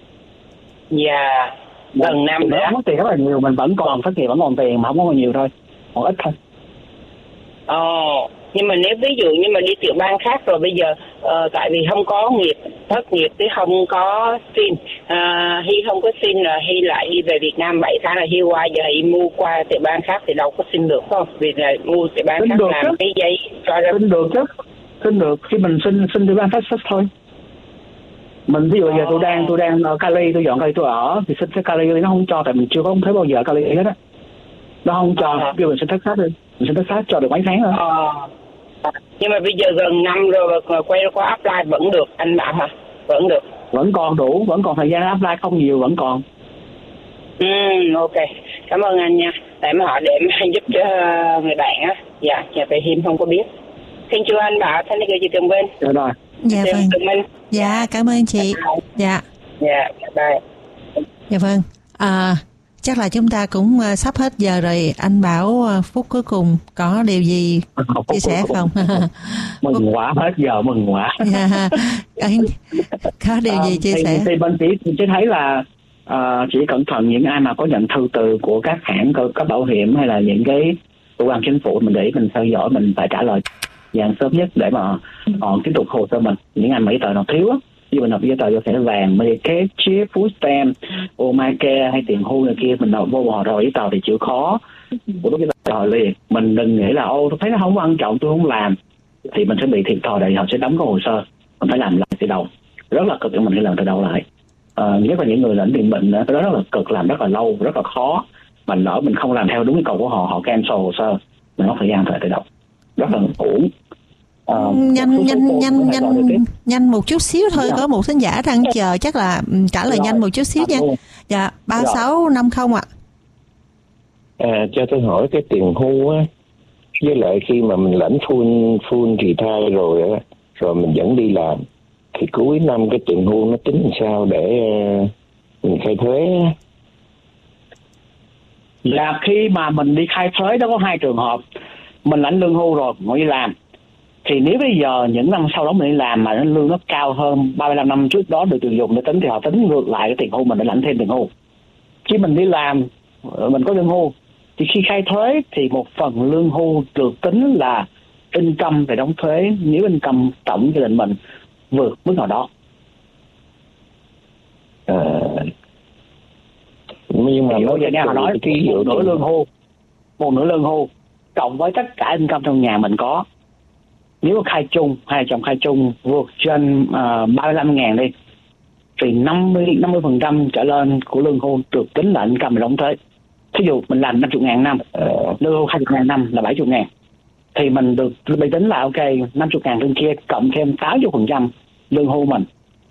Dạ, gần năm nữa. Mất tiền rất là nhiều, mình vẫn còn thất nghiệp, vẫn còn tiền mà không có nhiều thôi, còn ít thôi. Ồ, nhưng mà nếu ví dụ như mà đi tiểu bang khác rồi bây giờ uh, tại vì không có nghiệp, thất nghiệp thì không có xin, uh, Hy không có xin là Hy lại đi về Việt Nam bảy tháng là Hy qua, giờ Hy mua qua tiểu bang khác thì đâu có xin được không? Vì là mua tiểu bang khác làm chứ. Cái giấy cho ra. Xin được chứ. Xin được khi mình xin xin tiểu bang Texas thôi. Mình ví dụ giờ tôi đang tôi đang ở Cali, tôi dọn Cali tôi ở thì xin cái Cali nó không cho, tại mình chưa có thấy bao giờ ở Cali hết á. Nó không cho, kêu mình xin Texas đi, mình xin Texas cho được mấy tháng nữa. À, nhưng mà bây giờ gần năm rồi mà quay qua apply vẫn được anh Bảo hả? Vẫn được. Vẫn còn đủ, vẫn còn thời gian apply không nhiều, vẫn còn. Ừ, ok. Cảm ơn anh nha. Để mà họ để mà giúp cho người bạn á. Dạ, dạ về Hiêm không có biết. Xin chào anh Bảo, thanh đi chị Tường Vinh. Dạ rồi. Dạ vâng. Dạ, cảm ơn chị. Dạ. Dạ, bye. Dạ vâng. À, chắc là chúng ta cũng uh, sắp hết giờ rồi. Anh Bảo uh, phút cuối cùng có điều gì chia sẻ không? Mừng quá, hết giờ mừng quá. Dạ. Có điều gì chia à, thì, sẻ? Thì bên chị, chị thấy là uh, chỉ cẩn thận những ai mà có nhận thư từ của các hãng có, có bảo hiểm hay là những cái cơ quan chính phủ, mình để mình theo dõi, mình phải trả lời dạng sớm nhất để mà họ tiếp tục hồ sơ mình. Những anh mấy tờ nào thiếu á, như mình nộp giấy tờ vô thẻ vàng, Medicaid, chip, food stamp, Obamacare hay tiền hưu này kia, mình nộp vô họ rồi giấy tờ thì chịu khó, của lúc giấy tờ rồi liền. Mình đừng nghĩ là ô tôi thấy nó không quan trọng tôi không làm thì mình sẽ bị thiệt thòi, tại họ sẽ đóng cái hồ sơ, mình phải làm lại từ đầu, rất là cực để mình phải làm từ đầu lại. À, nhất là những người lãnh tiền bệnh đó, đó rất là cực, làm rất là lâu, rất là khó. Mình lỡ mình không làm theo đúng yêu cầu của họ, họ cancel hồ sơ, mình mất thời gian phải từ đầu, rất là uổng. uh, nhanh nhanh nhanh nhanh nhanh một chút xíu thôi, dạ. Có một thính giả đang chờ, chắc là trả lời rồi. Nhanh một chút xíu nha. Dạ, ba sáu năm không ạ. À, cho tôi hỏi cái tiền hưu á, với lại khi mà mình lãnh full full retire rồi á, rồi mình vẫn đi làm, thì cuối năm cái tiền hưu nó tính làm sao để uh, mình khai thuế á? Là khi mà mình đi khai thuế đó có hai trường hợp. Mình lãnh lương hưu rồi mới đi làm, thì nếu bây giờ những năm sau đó mình đi làm mà nó lương nó cao hơn ba mươi lăm năm trước đó được tuyển dụng để tính, thì họ tính ngược lại cái tiền hưu mình để lãnh thêm tiền hưu. Khi mình đi làm mình có lương hưu thì khi khai thuế thì một phần lương hưu được tính là income phải đóng thuế nếu income tổng gia đình mình vượt mức nào đó. À, nhưng mà nó nghe họ nói thì một nửa lương hưu, một nửa lương hưu cộng với tất cả income trong nhà mình có, nếu mà khai chung, hai chồng khai chung vượt trên uh, ba mươi lăm ngàn đi, thì năm mươi phần trăm trở lên của lương hưu được tính là income mình đóng thuế. Thí dụ mình làm năm mươi ngàn năm, uh, lương hưu hai mươi ngàn năm là bảy mươi ngàn, thì mình được bị tính là ok năm mươi ngàn trên kia cộng thêm tám mươi phần trăm lương hưu mình.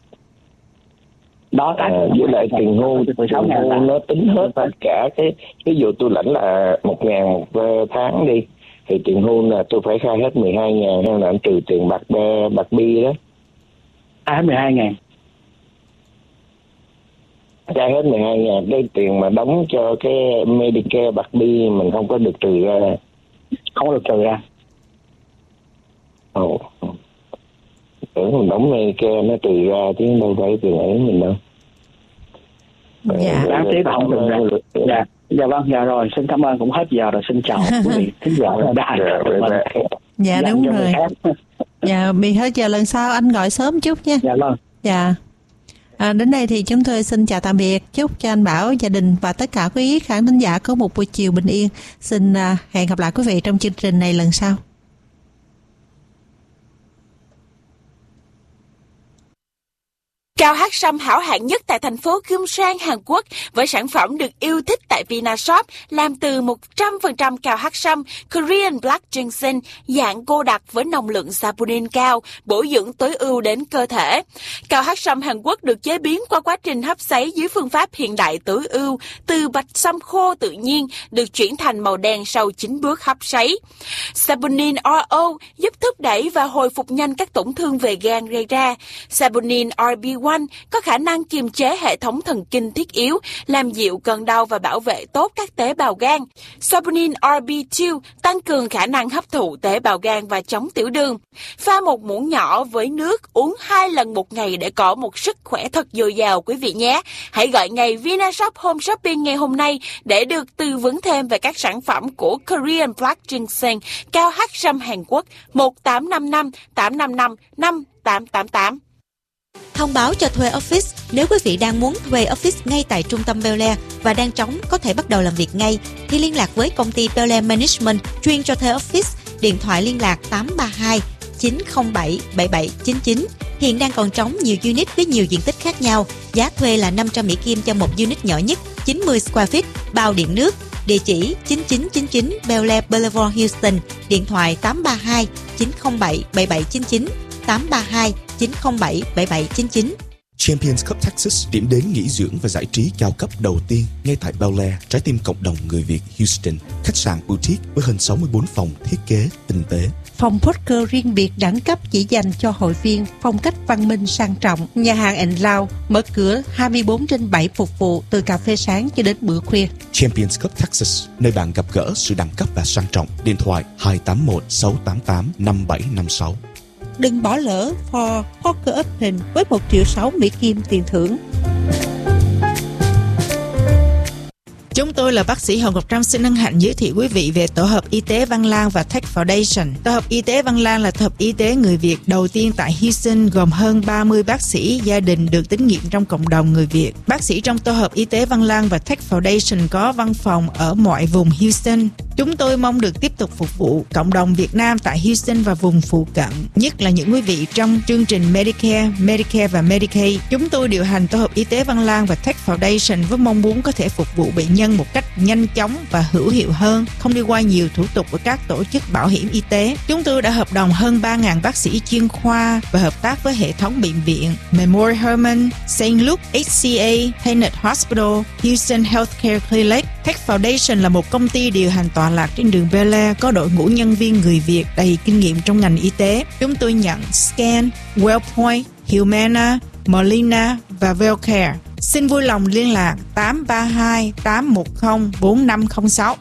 Đó, à, với lại tiền hưu, tiền hưu nó tính hết tất cả cái, ví dụ tôi lãnh là một ngàn một tháng đi, thì tiền hưu là tôi phải khai hết mười hai ngàn hay là trừ tiền bạc bạc bi đó? À, hết mười hai ngàn. Khai hết mười hai ngàn, cái tiền mà đóng cho cái Medicare bạc bi mình không có được trừ ra. Không có được trừ ra. Ồ. Tưởng mình đóng Medicare nó trừ ra chứ đâu phải tiền ấy mình đâu. Dạ, đáng tiếc không trừ ra. Dạ. Dạ vâng, dạ rồi, xin cảm ơn, cũng hết giờ rồi, xin chào quý vị thính giả đài. Dạ đúng rồi. Dạ, bị hết giờ lần sau anh gọi sớm chút nha. Dạ vâng. Dạ. À, đến đây thì chúng tôi xin chào tạm biệt, chúc cho anh Bảo, gia đình và tất cả quý khán thính giả có một buổi chiều bình yên. Xin uh, hẹn gặp lại quý vị trong chương trình này lần sau. Cao hát sâm hảo hạng nhất tại thành phố Gyeongsang, Hàn Quốc với sản phẩm được yêu thích tại Vinashop làm từ một trăm phần trăm cao hát sâm Korean Black Ginseng dạng cô đặc với nồng lượng saponin cao, bổ dưỡng tối ưu đến cơ thể. Cao hát sâm Hàn Quốc được chế biến qua quá trình hấp sấy dưới phương pháp hiện đại tối ưu, từ bạch sâm khô tự nhiên được chuyển thành màu đen sau chín bước hấp sấy. Saponin rờ o giúp thúc đẩy và hồi phục nhanh các tổn thương về gan gây ra. Saponin rờ bê một có khả năng kiềm chế hệ thống thần kinh thiết yếu, làm dịu cơn đau và bảo vệ tốt các tế bào gan. Saponin rờ bê hai tăng cường khả năng hấp thụ tế bào gan và chống tiểu đường. Pha một muỗng nhỏ với nước, uống hai lần một ngày để có một sức khỏe thật dồi dào quý vị nhé. Hãy gọi ngay Vinashop Home Shopping ngày hôm nay để được tư vấn thêm về các sản phẩm của Korean Black Ginseng cao hát sâm Hàn Quốc một tám năm năm tám năm năm năm tám tám tám. Thông báo cho thuê office. Nếu quý vị đang muốn thuê office ngay tại trung tâm Bel Air và đang trống có thể bắt đầu làm việc ngay, thì liên lạc với công ty Bel Air Management chuyên cho thuê office. Điện thoại liên lạc tám ba hai chín không bảy bảy bảy chín chín. Hiện đang còn trống nhiều unit với nhiều diện tích khác nhau. Giá thuê là năm trăm Mỹ Kim cho một unit nhỏ nhất, chín mươi square feet, bao điện nước. Địa chỉ chín chín chín chín Bel Air Boulevard, Houston. Điện thoại tám ba hai chín không bảy bảy bảy chín chín, tám ba hai chín không bảy bảy bảy chín chín. Champions Cup Texas, điểm đến nghỉ dưỡng và giải trí cao cấp đầu tiên ngay tại Bel Air, trái tim cộng đồng người Việt Houston. Khách sạn boutique với hơn sáu mươi bốn phòng thiết kế tinh tế. Phòng poker riêng biệt đẳng cấp chỉ dành cho hội viên, phong cách văn minh sang trọng. Nhà hàng and Lounge mở cửa hai mươi bốn trên bảy phục vụ từ cà phê sáng cho đến bữa khuya. Champions Cup Texas, nơi bạn gặp gỡ sự đẳng cấp và sang trọng. Điện thoại hai tám một sáu tám tám năm bảy năm sáu. Đừng bỏ lỡ For Poker Open với một triệu sáu Mỹ Kim tiền thưởng. Chúng tôi là bác sĩ Hồng Ngọc Trâm xin hân hạnh giới thiệu quý vị về tổ hợp y tế Văn Lang và Tech Foundation. Tổ hợp y tế Văn Lang là tổ hợp y tế người Việt đầu tiên tại Houston, gồm hơn ba mươi bác sĩ gia đình được tín nhiệm trong cộng đồng người Việt. Bác sĩ trong tổ hợp y tế Văn Lang và Tech Foundation có văn phòng ở mọi vùng Houston. Chúng tôi mong được tiếp tục phục vụ cộng đồng Việt Nam tại Houston và vùng phụ cận, nhất là những quý vị trong chương trình Medicare, Medicare và Medicaid. Chúng tôi điều hành tổ hợp y tế Văn Lang và Tech Foundation với mong muốn có thể phục vụ bệnh nhân nhân một cách nhanh chóng và hữu hiệu hơn, không đi qua nhiều thủ tục của các tổ chức bảo hiểm y tế. Chúng tôi đã hợp đồng hơn ba nghìn bác sĩ chuyên khoa và hợp tác với hệ thống bệnh viện Memorial Hermann, Saint Luke, hát xê a, Tenet Hospital, Houston Healthcare Clinic. Tech Foundation là một công ty điều hành tọa lạc trên đường Bel Air, có đội ngũ nhân viên người Việt đầy kinh nghiệm trong ngành y tế. Chúng tôi nhận Scan, Wellpoint, Humana, Molina và Wellcare. Xin vui lòng liên lạc tám ba hai tám một không bốn năm không sáu.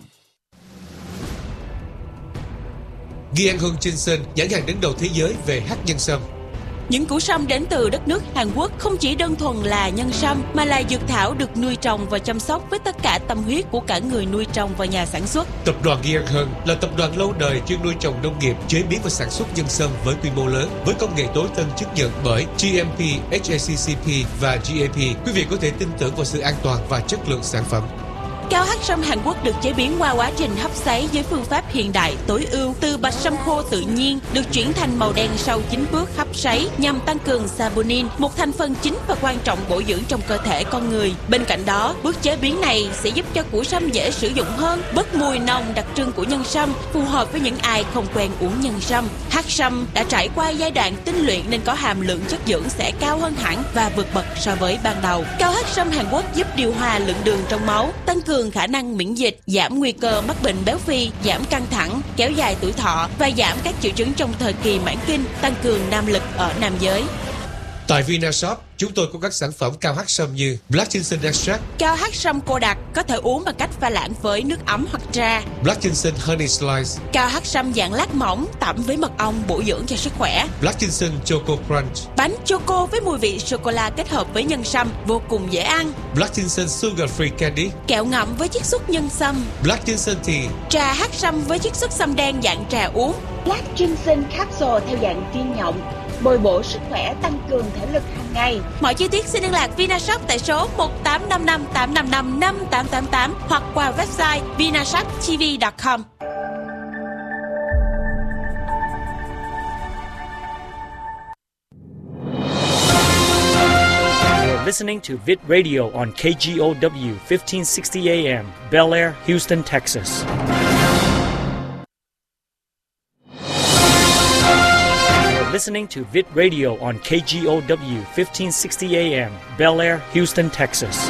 Gian Hưng Johnson, nhãn hàng đứng đầu thế giới về hắc nhân sâm. Những củ sâm đến từ đất nước Hàn Quốc không chỉ đơn thuần là nhân sâm mà là dược thảo được nuôi trồng và chăm sóc với tất cả tâm huyết của cả người nuôi trồng và nhà sản xuất. Tập đoàn Gian Hưng là tập đoàn lâu đời chuyên nuôi trồng nông nghiệp, chế biến và sản xuất nhân sâm với quy mô lớn, với công nghệ tối tân chứng nhận bởi giê em pê, hát a xê xê pê và giê a pê. Quý vị có thể tin tưởng vào sự an toàn và chất lượng sản phẩm. Cao hắc sâm Hàn Quốc được chế biến qua quá trình hấp sấy với phương pháp hiện đại tối ưu, từ bạch sâm khô tự nhiên được chuyển thành màu đen sau chín bước hấp sấy nhằm tăng cường saponin, một thành phần chính và quan trọng bổ dưỡng trong cơ thể con người. Bên cạnh đó, bước chế biến này sẽ giúp cho củ sâm dễ sử dụng hơn, bớt mùi nồng đặc trưng của nhân sâm, phù hợp với những ai không quen uống nhân sâm. Hắc sâm đã trải qua giai đoạn tinh luyện nên có hàm lượng chất dưỡng sẽ cao hơn hẳn và vượt bậc so với ban đầu. Cao hắc sâm Hàn Quốc giúp điều hòa lượng đường trong máu, tăng cường khả năng miễn dịch, giảm nguy cơ mắc bệnh béo phì, giảm căng thẳng, kéo dài tuổi thọ và giảm các triệu chứng trong thời kỳ mãn kinh, tăng cường nam lực ở nam giới. Tại Vinashop, chúng tôi có các sản phẩm cao hắc sâm như Black Ginseng Extract, cao hắc sâm cô đặc có thể uống bằng cách pha loãng với nước ấm hoặc trà, Black Ginseng Honey Slice, cao hắc sâm dạng lát mỏng tẩm với mật ong bổ dưỡng cho sức khỏe, Black Ginseng Choco Crunch, bánh choco với mùi vị sô cô la kết hợp với nhân sâm vô cùng dễ ăn, Black Ginseng Sugar Free Candy, kẹo ngậm với chiết xuất nhân sâm, Black Ginseng Tea, trà hắc sâm với chiết xuất sâm đen dạng trà uống, Black Ginseng Capsule theo dạng viên nhộng, bồi bổ sức khỏe, tăng cường thể lực hàng ngày. Mọi chi tiết xin liên lạc Vinashop tại số một tám năm năm tám năm năm năm tám tám tám hoặc qua website vinashop t v chấm com. You're listening to Vid Radio on K G O W fifteen sixty A M, Bel Air, Houston, Texas. Listening to Vid Radio on K G O W fifteen sixty A M, Bel Air, Houston, Texas.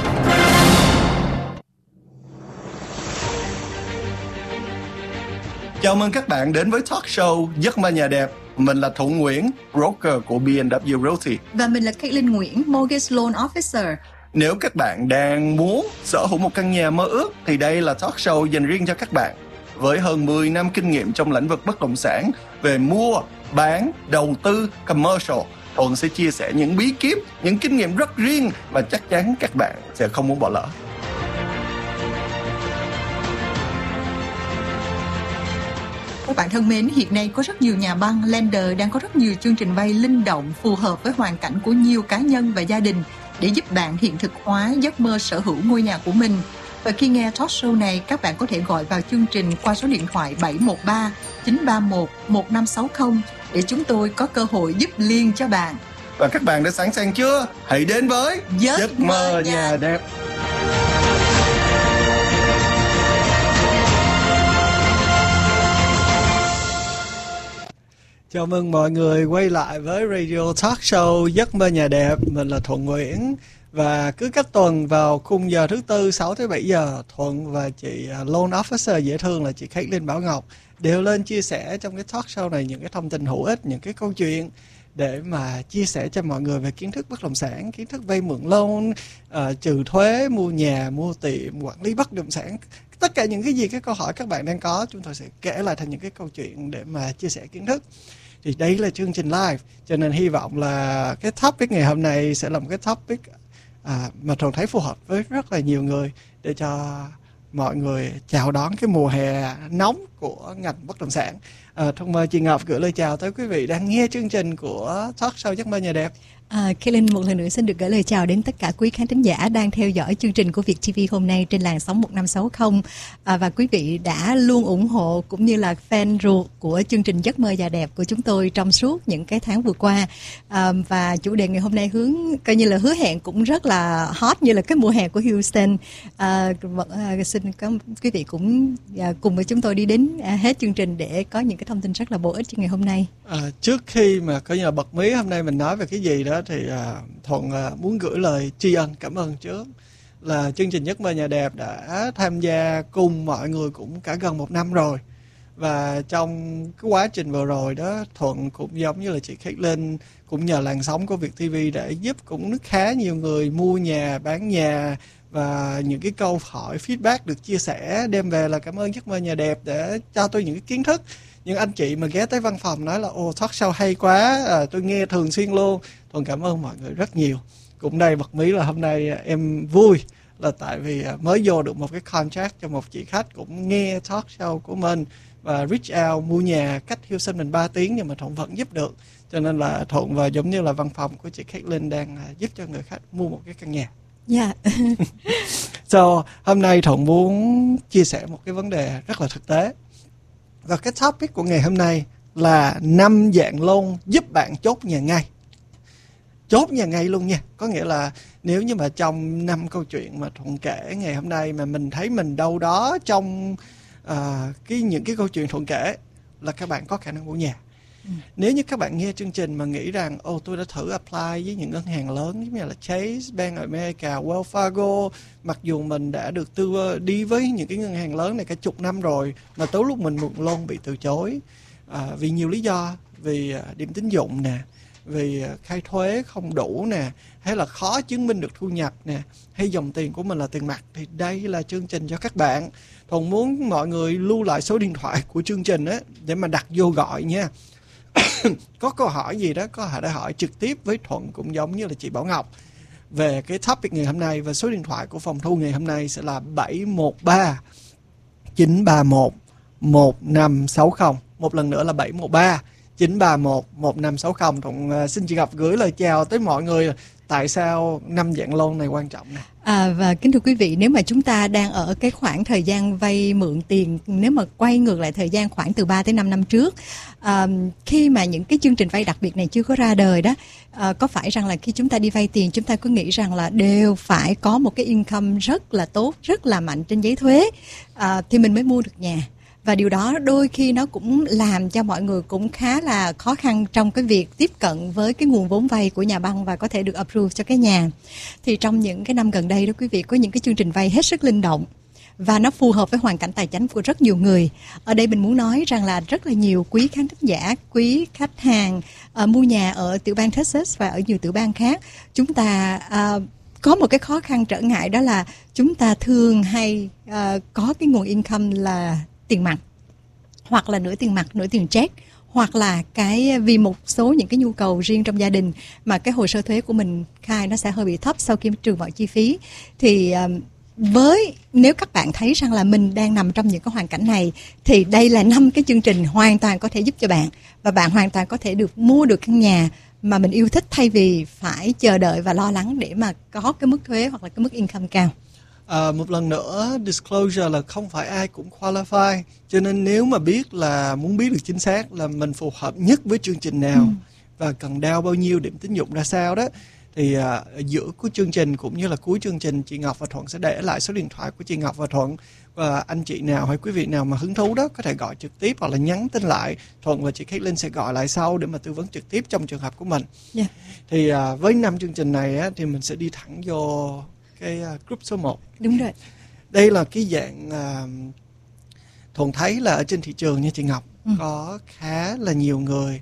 Chào mừng các bạn đến với talk show Giấc mơ nhà đẹp. Mình là Thuận Nguyễn, broker của B and W Realty. Và mình là Caitlin Nguyễn, Mortgage Loan Officer. Nếu các bạn đang muốn sở hữu một căn nhà mơ ước thì đây là talk show dành riêng cho các bạn. Với hơn mười năm kinh nghiệm trong lĩnh vực bất động sản về mua, bán, đầu tư, commercial, Thuận sẽ chia sẻ những bí kíp, những kinh nghiệm rất riêng mà chắc chắn các bạn sẽ không muốn bỏ lỡ. Các bạn thân mến, hiện nay có rất nhiều nhà băng, lender đang có rất nhiều chương trình vay linh động phù hợp với hoàn cảnh của nhiều cá nhân và gia đình để giúp bạn hiện thực hóa giấc mơ sở hữu ngôi nhà của mình. Và khi nghe talk show này, các bạn có thể gọi vào chương trình qua số điện thoại bảy một ba chín ba một một năm sáu không để chúng tôi có cơ hội giúp liền cho bạn. Và các bạn đã sẵn sàng chưa? Hãy đến với Giấc, Giấc mơ nhà, nhà đẹp. Chào mừng mọi người quay lại với Radio Talk Show Giấc mơ nhà đẹp. Mình là Thuận Nguyễn. Và cứ cách tuần vào khung giờ thứ tư sáu tới bảy giờ, Thuận và chị Loan Officer dễ thương là chị Caitlin Bảo Ngọc đều lên chia sẻ trong cái talk show này những cái thông tin hữu ích, những cái câu chuyện để mà chia sẻ cho mọi người về kiến thức bất động sản, kiến thức vay mượn loan, uh, trừ thuế, mua nhà, mua tiệm, quản lý bất động sản. Tất cả những cái gì, cái câu hỏi các bạn đang có, chúng tôi sẽ kể lại thành những cái câu chuyện để mà chia sẻ kiến thức. Thì đây là chương trình live, cho nên hy vọng là cái topic ngày hôm nay sẽ là một cái topic à, mà Thuận thấy phù hợp với rất là nhiều người để cho mọi người chào đón cái mùa hè nóng của ngành bất động sản. À, Thuận mời chị Ngọc gửi lời chào tới quý vị đang nghe chương trình của Talk Show Giấc mơ nhà đẹp. À, Kaylin một lần nữa xin được gửi lời chào đến tất cả quý khán thính giả đang theo dõi chương trình của Việt ti vi hôm nay trên làn sóng một năm sáu không, à, và quý vị đã luôn ủng hộ cũng như là fan ruột của chương trình Giấc mơ già đẹp của chúng tôi trong suốt những cái tháng vừa qua, à, và chủ đề ngày hôm nay hướng coi như là hứa hẹn cũng rất là hot như là cái mùa hè của Houston. À, à, xin có quý vị cũng à, cùng với chúng tôi đi đến à, hết chương trình để có những cái thông tin rất là bổ ích cho ngày hôm nay. À, trước khi mà coi như là bật mí hôm nay mình nói về cái gì đó thì à, Thuận à, muốn gửi lời tri ân cảm ơn trước là chương trình Giấc mơ nhà đẹp đã tham gia cùng mọi người cũng cả gần một năm rồi, và trong cái quá trình vừa rồi đó Thuận cũng giống như là chị Kaylin cũng nhờ làn sóng của Việt ti vi để giúp cũng khá nhiều người mua nhà, bán nhà, và những cái câu hỏi feedback được chia sẻ đem về là cảm ơn Giấc mơ nhà đẹp để cho tôi những cái kiến thức. Những anh chị mà ghé tới văn phòng nói là ồ talk show hay quá, à, tôi nghe thường xuyên luôn. Thuận cảm ơn mọi người rất nhiều. Cũng đây bật mí là hôm nay em vui là tại vì mới vô được một cái contract cho một chị khách cũng nghe talk show của mình và reach out mua nhà cách Houston mình ba tiếng nhưng mà Thuận vẫn giúp được. Cho nên là Thuận và giống như là văn phòng của chị Kaylin đang giúp cho người khách mua một cái căn nhà. Dạ. Yeah. So hôm nay Thuận muốn chia sẻ một cái vấn đề rất là thực tế. Và cái topic của ngày hôm nay là năm dạng loan giúp bạn chốt nhà ngay. Chốt nhà ngay luôn nha. Có nghĩa là nếu như mà trong năm câu chuyện mà Thuận kể ngày hôm nay mà mình thấy mình đâu đó trong uh, cái những cái câu chuyện Thuận kể là các bạn có khả năng mua nhà. Ừ. Nếu như các bạn nghe chương trình mà nghĩ rằng ô tôi đã thử apply với những ngân hàng lớn giống như là Chase, Bank of America, Wells Fargo, mặc dù mình đã được tư đi với những cái ngân hàng lớn này cả chục năm rồi mà tới lúc mình mượn loan bị từ chối à, vì nhiều lý do, vì điểm tín dụng nè, vì khai thuế không đủ nè, hay là khó chứng minh được thu nhập nè, hay dòng tiền của mình là tiền mặt, thì đây là chương trình cho các bạn. Thuận muốn mọi người lưu lại số điện thoại của chương trình á để mà đặt vô gọi nha. Có câu hỏi gì đó có thể hỏi trực tiếp với Thuận cũng giống như là chị Bảo Ngọc về cái topic ngày hôm nay, và số điện thoại của phòng thu ngày hôm nay sẽ là bảy một ba chín ba một một năm sáu không. Một lần nữa là bảy một ba chín ba một một năm sáu không. Thuận xin chị Ngọc gửi lời chào tới mọi người tại sao năm dạng loan này quan trọng này. À, và kính thưa quý vị, nếu mà chúng ta đang ở cái khoảng thời gian vay mượn tiền, nếu mà quay ngược lại thời gian khoảng từ ba tới năm năm trước, à, khi mà những cái chương trình vay đặc biệt này chưa có ra đời đó, à, có phải rằng là khi chúng ta đi vay tiền chúng ta cứ nghĩ rằng là đều phải có một cái income rất là tốt, rất là mạnh trên giấy thuế, à, thì mình mới mua được nhà. Và điều đó đôi khi nó cũng làm cho mọi người cũng khá là khó khăn trong cái việc tiếp cận với cái nguồn vốn vay của nhà băng và có thể được approve cho cái nhà. Thì trong những cái năm gần đây đó quý vị, có những cái chương trình vay hết sức linh động và nó phù hợp với hoàn cảnh tài chính của rất nhiều người. Ở đây mình muốn nói rằng là rất là nhiều quý khán thính giả, quý khách hàng uh, mua nhà ở tiểu bang Texas và ở nhiều tiểu bang khác, chúng ta uh, có một cái khó khăn trở ngại, đó là chúng ta thường hay uh, có cái nguồn income là tiền mặt, hoặc là nửa tiền mặt, nửa tiền check, hoặc là cái vì một số những cái nhu cầu riêng trong gia đình mà cái hồ sơ thuế của mình khai nó sẽ hơi bị thấp sau khi trừ mọi chi phí. Thì với nếu các bạn thấy rằng là mình đang nằm trong những cái hoàn cảnh này, thì đây là năm cái chương trình hoàn toàn có thể giúp cho bạn, và bạn hoàn toàn có thể được mua được căn nhà mà mình yêu thích thay vì phải chờ đợi và lo lắng để mà có cái mức thuế hoặc là cái mức income cao. À, một lần nữa disclosure là không phải ai cũng qualify, cho nên nếu mà biết là muốn biết được chính xác là mình phù hợp nhất với chương trình nào ừ. và cần down bao nhiêu, điểm tín dụng ra sao đó, thì à, giữa của chương trình cũng như là cuối chương trình, chị Ngọc và Thuận sẽ để lại số điện thoại của chị Ngọc và Thuận, và anh chị nào hay quý vị nào mà hứng thú đó có thể gọi trực tiếp hoặc là nhắn tin lại. Thuận và chị Kaylin sẽ gọi lại sau để mà tư vấn trực tiếp trong trường hợp của mình. Yeah. Thì à, với năm chương trình này á, thì mình sẽ đi thẳng vô cái uh, group số một. Đúng rồi. Đây là cái dạng uh, Thuận thấy là ở trên thị trường nha chị Ngọc, ừ. có khá là nhiều người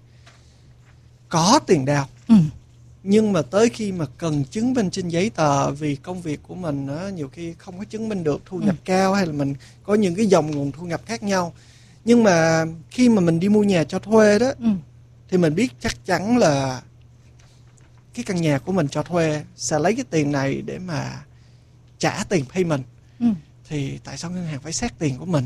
có tiền down, ừ. nhưng mà tới khi mà cần chứng minh trên giấy tờ vì công việc của mình đó, nhiều khi không có chứng minh được thu nhập ừ. cao, hay là mình có những cái dòng nguồn thu nhập khác nhau. Nhưng mà khi mà mình đi mua nhà cho thuê đó, ừ. thì mình biết chắc chắn là cái căn nhà của mình cho thuê sẽ lấy cái tiền này để mà trả tiền payment. Ừ. Thì tại sao ngân hàng phải xét tiền của mình?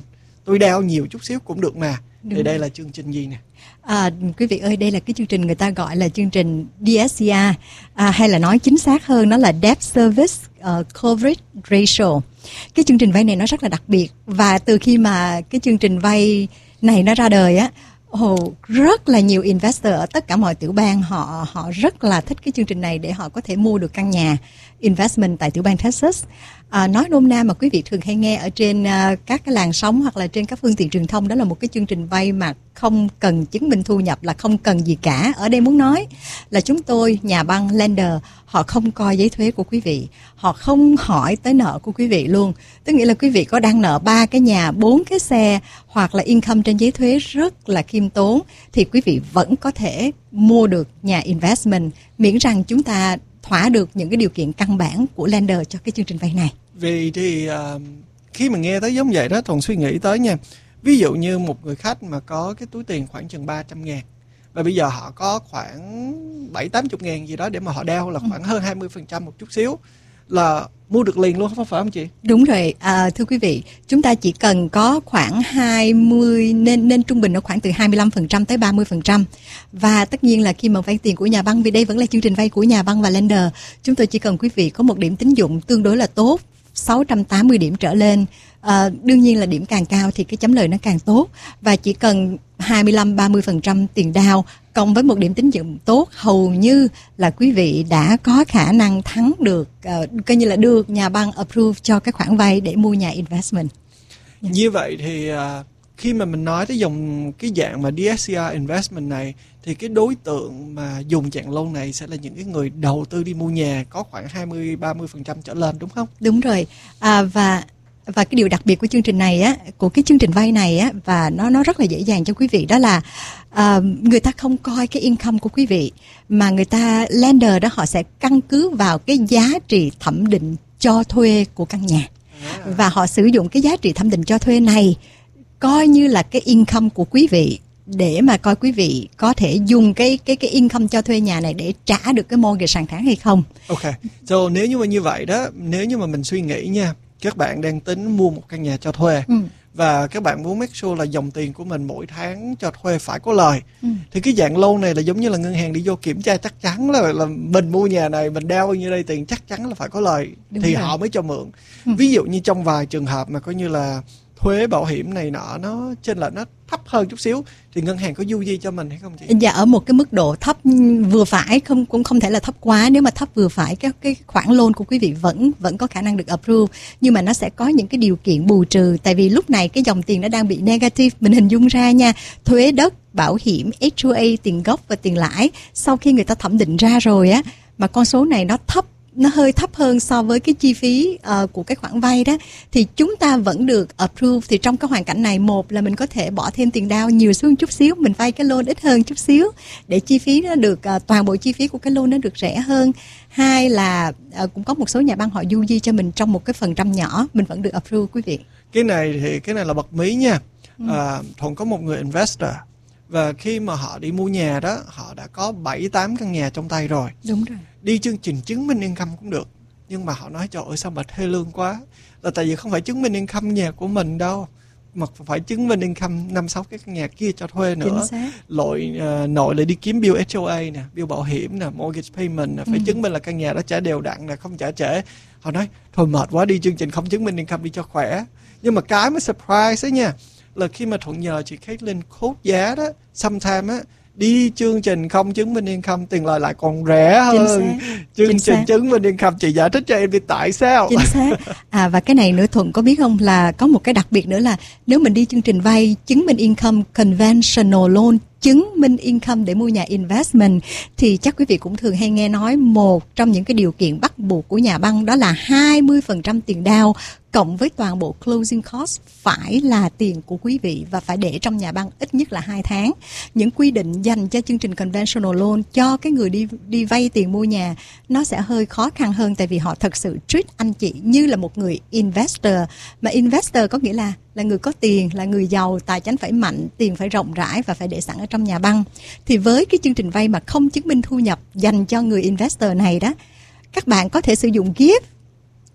tôi đeo nhiều chút xíu cũng được mà. Đúng Thì đây rồi. là chương trình gì nè? À, quý vị ơi, đây là cái chương trình người ta gọi là chương trình đê ét xê a, à, hay là nói chính xác hơn nó là Debt Service uh, Coverage Ratio. Cái chương trình vay này nó rất là đặc biệt, và từ khi mà cái chương trình vay này nó ra đời á, Ồ, rất là nhiều investor ở tất cả mọi tiểu bang họ họ rất là thích cái chương trình này để họ có thể mua được căn nhà investment tại tiểu bang Texas. À, nói nôm na mà quý vị thường hay nghe ở trên uh, các cái làn sóng hoặc là trên các phương tiện truyền thông, đó là một cái chương trình vay mà không cần chứng minh thu nhập, là không cần gì cả. Ở đây muốn nói là chúng tôi, nhà băng lender, họ không coi giấy thuế của quý vị, họ không hỏi tới nợ của quý vị luôn. Tức nghĩa là quý vị có đang nợ ba cái nhà, bốn cái xe, hoặc là income trên giấy thuế rất là khiêm tốn, thì quý vị vẫn có thể mua được nhà investment, miễn rằng chúng ta thỏa được những cái điều kiện căn bản của lender cho cái chương trình vay này. Vì thì uh, khi mà nghe tới giống vậy đó, Thuận suy nghĩ tới nha. Ví dụ như một người khách mà có cái túi tiền khoảng chừng ba trăm ngàn, và bây giờ họ có khoảng bảy tám mươi ngàn gì đó để mà họ đeo, là khoảng hơn hai mươi phần trăm một chút xíu, là mua được liền luôn, không phải không chị? Đúng rồi, à, thưa quý vị, chúng ta chỉ cần có khoảng hai mươi, nên nên trung bình nó khoảng từ hai mươi lăm phần trăm tới ba mươi phần trăm. Và tất nhiên là khi mà vay tiền của nhà băng, vì đây vẫn là chương trình vay của nhà băng và lender, chúng tôi chỉ cần quý vị có một điểm tín dụng tương đối là tốt, sáu trăm tám mươi điểm trở lên. À, đương nhiên là điểm càng cao thì cái chấm lời nó càng tốt, và chỉ cần hai mươi lăm ba mươi phần trăm tiền down cộng với một điểm tín dụng tốt, hầu như là quý vị đã có khả năng thắng được, uh, coi như là được nhà băng approve cho cái khoản vay để mua nhà investment. Yeah. Như vậy thì uh, khi mà mình nói tới dòng cái dạng mà đê ét xê a investment này, thì cái đối tượng mà dùng dạng loan này sẽ là những cái người đầu tư đi mua nhà có khoảng hai mươi ba mươi phần trăm trở lên, đúng không? Đúng rồi. À, và Và cái điều đặc biệt của chương trình này á, của cái chương trình vay này á, và nó nó rất là dễ dàng cho quý vị, đó là uh, người ta không coi cái income của quý vị, mà người ta lender đó họ sẽ căn cứ vào cái giá trị thẩm định cho thuê của căn nhà, à. và họ sử dụng cái giá trị thẩm định cho thuê này coi như là cái income của quý vị, để mà coi quý vị có thể dùng cái cái cái income cho thuê nhà này để trả được cái mortgage hàng tháng hay không. Ok, so nếu như mà như vậy đó, nếu như mà mình suy nghĩ nha, các bạn đang tính mua một căn nhà cho thuê, ừ. và các bạn muốn make sure là dòng tiền của mình mỗi tháng cho thuê phải có lời, ừ. thì cái dạng loan này là giống như là ngân hàng đi vô kiểm tra chắc chắn là, là mình mua nhà này, mình đeo bao nhiêu đây tiền chắc chắn là phải có lời. Đúng thì rồi. Họ mới cho mượn. ừ. Ví dụ như trong vài trường hợp mà coi như là thuế bảo hiểm này nọ nó trên là nó thấp hơn chút xíu, thì ngân hàng có du di cho mình hay không chị? Dạ, ở một cái mức độ thấp vừa phải, không cũng không thể là thấp quá. Nếu mà thấp vừa phải, cái cái khoản loan của quý vị vẫn vẫn có khả năng được approve, nhưng mà nó sẽ có những cái điều kiện bù trừ. Tại vì lúc này cái dòng tiền nó đang bị negative, mình hình dung ra nha, thuế đất, bảo hiểm, hát ô a, tiền gốc và tiền lãi, sau khi người ta thẩm định ra rồi á, mà con số này nó thấp, nó hơi thấp hơn so với cái chi phí uh, của cái khoản vay đó, thì chúng ta vẫn được approve. Thì trong cái hoàn cảnh này, một là mình có thể bỏ thêm tiền down nhiều xuống chút xíu, mình vay cái loan ít hơn chút xíu để chi phí nó được, uh, toàn bộ chi phí của cái loan nó được rẻ hơn. Hai là uh, cũng có một số nhà băng họ du di cho mình trong một cái phần trăm nhỏ, mình vẫn được approve quý vị. Cái này thì cái này là bật mí nha. ừ. À, Thuận có một người investor, và khi mà họ đi mua nhà đó, họ đã có bảy tám căn nhà trong tay rồi. Đúng rồi. Đi chương trình chứng minh income cũng được, nhưng mà họ nói trời ơi sao mà thê lương quá, là tại vì không phải chứng minh income nhà của mình đâu, mà phải chứng minh income năm sáu cái căn nhà kia cho thuê nữa. Lội uh, nội lại đi kiếm bill hát ô a nè, bill bảo hiểm nè, mortgage payment nè, phải ừ. chứng minh là căn nhà đó trả đều đặn nè, không trả trễ. Họ nói thôi mệt quá, đi chương trình không chứng minh income đi cho khỏe. Nhưng mà cái mới surprise ấy nha, là khi mà Thuận nhờ chị Caitlin quote giá đó, sometime á, đi chương trình không chứng minh income tiền lời lại còn rẻ hơn chương Chính trình xác. chứng minh income. Chị giải thích cho em đi tại sao. Chính xác. À, và cái này nữa Thuận có biết không, là có một cái đặc biệt nữa là nếu mình đi chương trình vay chứng minh income conventional loan, chứng minh income để mua nhà investment, thì chắc quý vị cũng thường hay nghe nói một trong những cái điều kiện bắt buộc của nhà băng đó là hai mươi phần trăm tiền down cộng với toàn bộ closing cost phải là tiền của quý vị và phải để trong nhà băng ít nhất là hai tháng. Những quy định dành cho chương trình conventional loan cho cái người đi đi vay tiền mua nhà nó sẽ hơi khó khăn hơn, tại vì họ thật sự treat anh chị như là một người investor. Mà investor có nghĩa là là người có tiền, là người giàu, tài chính phải mạnh, tiền phải rộng rãi và phải để sẵn ở trong nhà băng. Thì với cái chương trình vay mà không chứng minh thu nhập dành cho người investor này đó, các bạn có thể sử dụng gift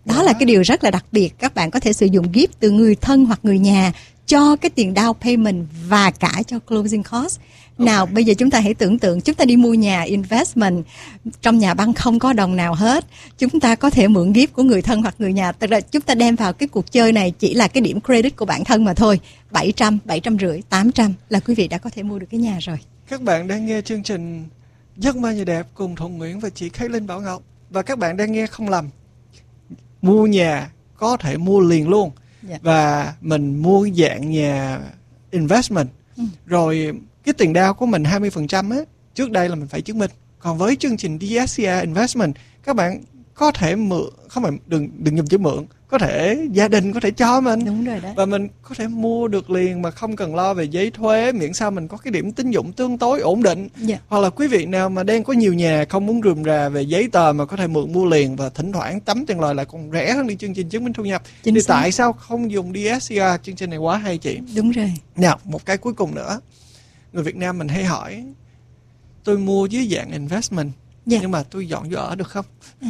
Đó à. là cái điều rất là đặc biệt. Các bạn có thể sử dụng gift từ người thân hoặc người nhà cho cái tiền down payment và cả cho closing cost. Nào okay. Bây giờ chúng ta hãy tưởng tượng chúng ta đi mua nhà investment, trong nhà băng không có đồng nào hết, chúng ta có thể mượn gift của người thân hoặc người nhà. Thật ra chúng ta đem vào cái cuộc chơi này chỉ là cái điểm credit của bản thân mà thôi. Bảy trăm, bảy trăm rưỡi, tám trăm là quý vị đã có thể mua được cái nhà rồi. Các bạn đang nghe chương trình Giấc mơ nhà đẹp cùng Thuận Nguyễn và chị Khánh Linh Bảo Ngọc. Và các bạn đang nghe không lầm, mua nhà có thể mua liền luôn. Yeah. Và mình mua dạng nhà investment. Ừ. Rồi cái tiền down của mình hai mươi phần trăm á, trước đây là mình phải chứng minh. Còn với chương trình đê ét xê i Investment, các bạn có thể mượn, không phải đừng đừng dùng chữ mượn, có thể gia đình có thể cho mình. Đúng rồi đấy. Và mình có thể mua được liền mà không cần lo về giấy thuế, miễn sao mình có cái điểm tín dụng tương đối ổn định. Yeah. Hoặc là quý vị nào mà đang có nhiều nhà không muốn rườm rà về giấy tờ mà có thể mượn mua liền và thỉnh thoảng tấm tiền lời lại còn rẻ hơn đi chương trình chứng minh thu nhập. Chính thì xác. Tại sao không dùng đê ét xê i? Chương trình này quá hay chị. Đúng rồi. Nào, một cái cuối cùng nữa. Người Việt Nam mình hay hỏi, tôi mua dưới dạng investment, yeah. nhưng mà tôi dọn vô ở được không?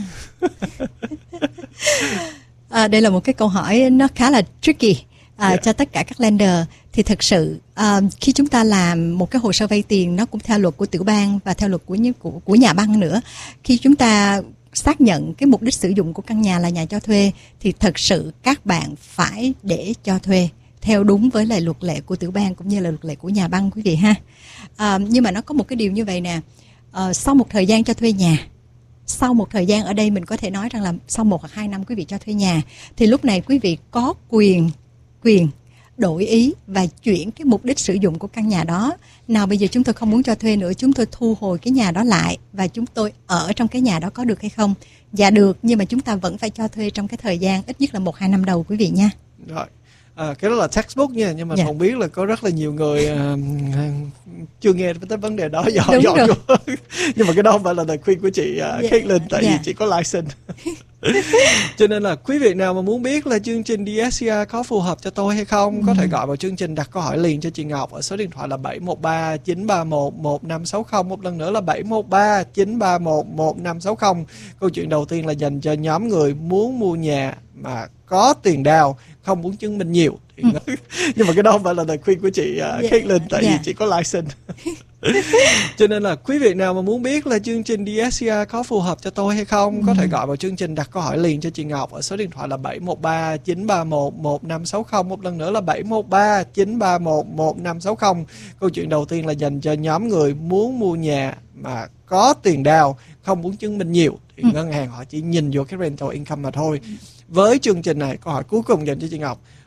À, đây là một cái câu hỏi nó khá là tricky à, yeah. cho tất cả các lender. Thì thực sự à, khi chúng ta làm một cái hồ sơ vay tiền, nó cũng theo luật của tiểu bang và theo luật của, của, của nhà băng nữa. Khi chúng ta xác nhận cái mục đích sử dụng của căn nhà là nhà cho thuê, thì thật sự các bạn phải để cho thuê theo đúng với lại luật lệ của tiểu bang cũng như là luật lệ của nhà băng quý vị ha. À, nhưng mà nó có một cái điều như vậy nè, à, sau một thời gian cho thuê nhà, sau một thời gian ở đây mình có thể nói rằng là sau một hoặc hai năm quý vị cho thuê nhà, thì lúc này quý vị có quyền quyền đổi ý và chuyển cái mục đích sử dụng của căn nhà đó. Nào bây giờ chúng tôi không muốn cho thuê nữa, chúng tôi thu hồi cái nhà đó lại và chúng tôi ở trong cái nhà đó có được hay không? Dạ được, nhưng mà chúng ta vẫn phải cho thuê trong cái thời gian ít nhất là một hai năm đầu quý vị nha. Rồi. À, cái đó là textbook nha, nhưng mà dạ. không biết là có rất là nhiều người uh, chưa nghe tới vấn đề đó dọn dọn nhưng mà cái đó không phải là lời khuyên của chị uh, Khánh Linh, tại dạ. vì chị có license. Cho nên là quý vị nào mà muốn biết là chương trình đê ét xê i có phù hợp cho tôi hay không, ừ. có thể gọi vào chương trình đặt câu hỏi liền cho chị Ngọc ở số điện thoại là bảy một ba chín ba một một năm sáu không. Một lần nữa là bảy một ba chín ba một một năm sáu không. Câu chuyện đầu tiên là dành cho nhóm người muốn mua nhà mà có tiền down, không muốn chứng minh nhiều. Thì ừ. Nhưng mà cái đó không phải là lời khuyên của chị uh, Khánh Linh, tại yeah. vì chị có license. Cho nên là quý vị nào mà muốn biết là chương trình đê ét xê i có phù hợp cho tôi hay không, ừ. có thể gọi vào chương trình đặt câu hỏi liền cho chị Ngọc ở số điện thoại là bảy một ba chín ba một một năm sáu không. Một lần nữa là bảy một ba chín ba một một năm sáu không. Câu chuyện đầu tiên là dành cho nhóm người muốn mua nhà mà có tiền down, không muốn chứng minh nhiều. Thì ừ. ngân hàng họ chỉ nhìn vô cái rental income mà thôi. Với chương trình này, câu hỏi cuối cùng dành cho chị Ngọc,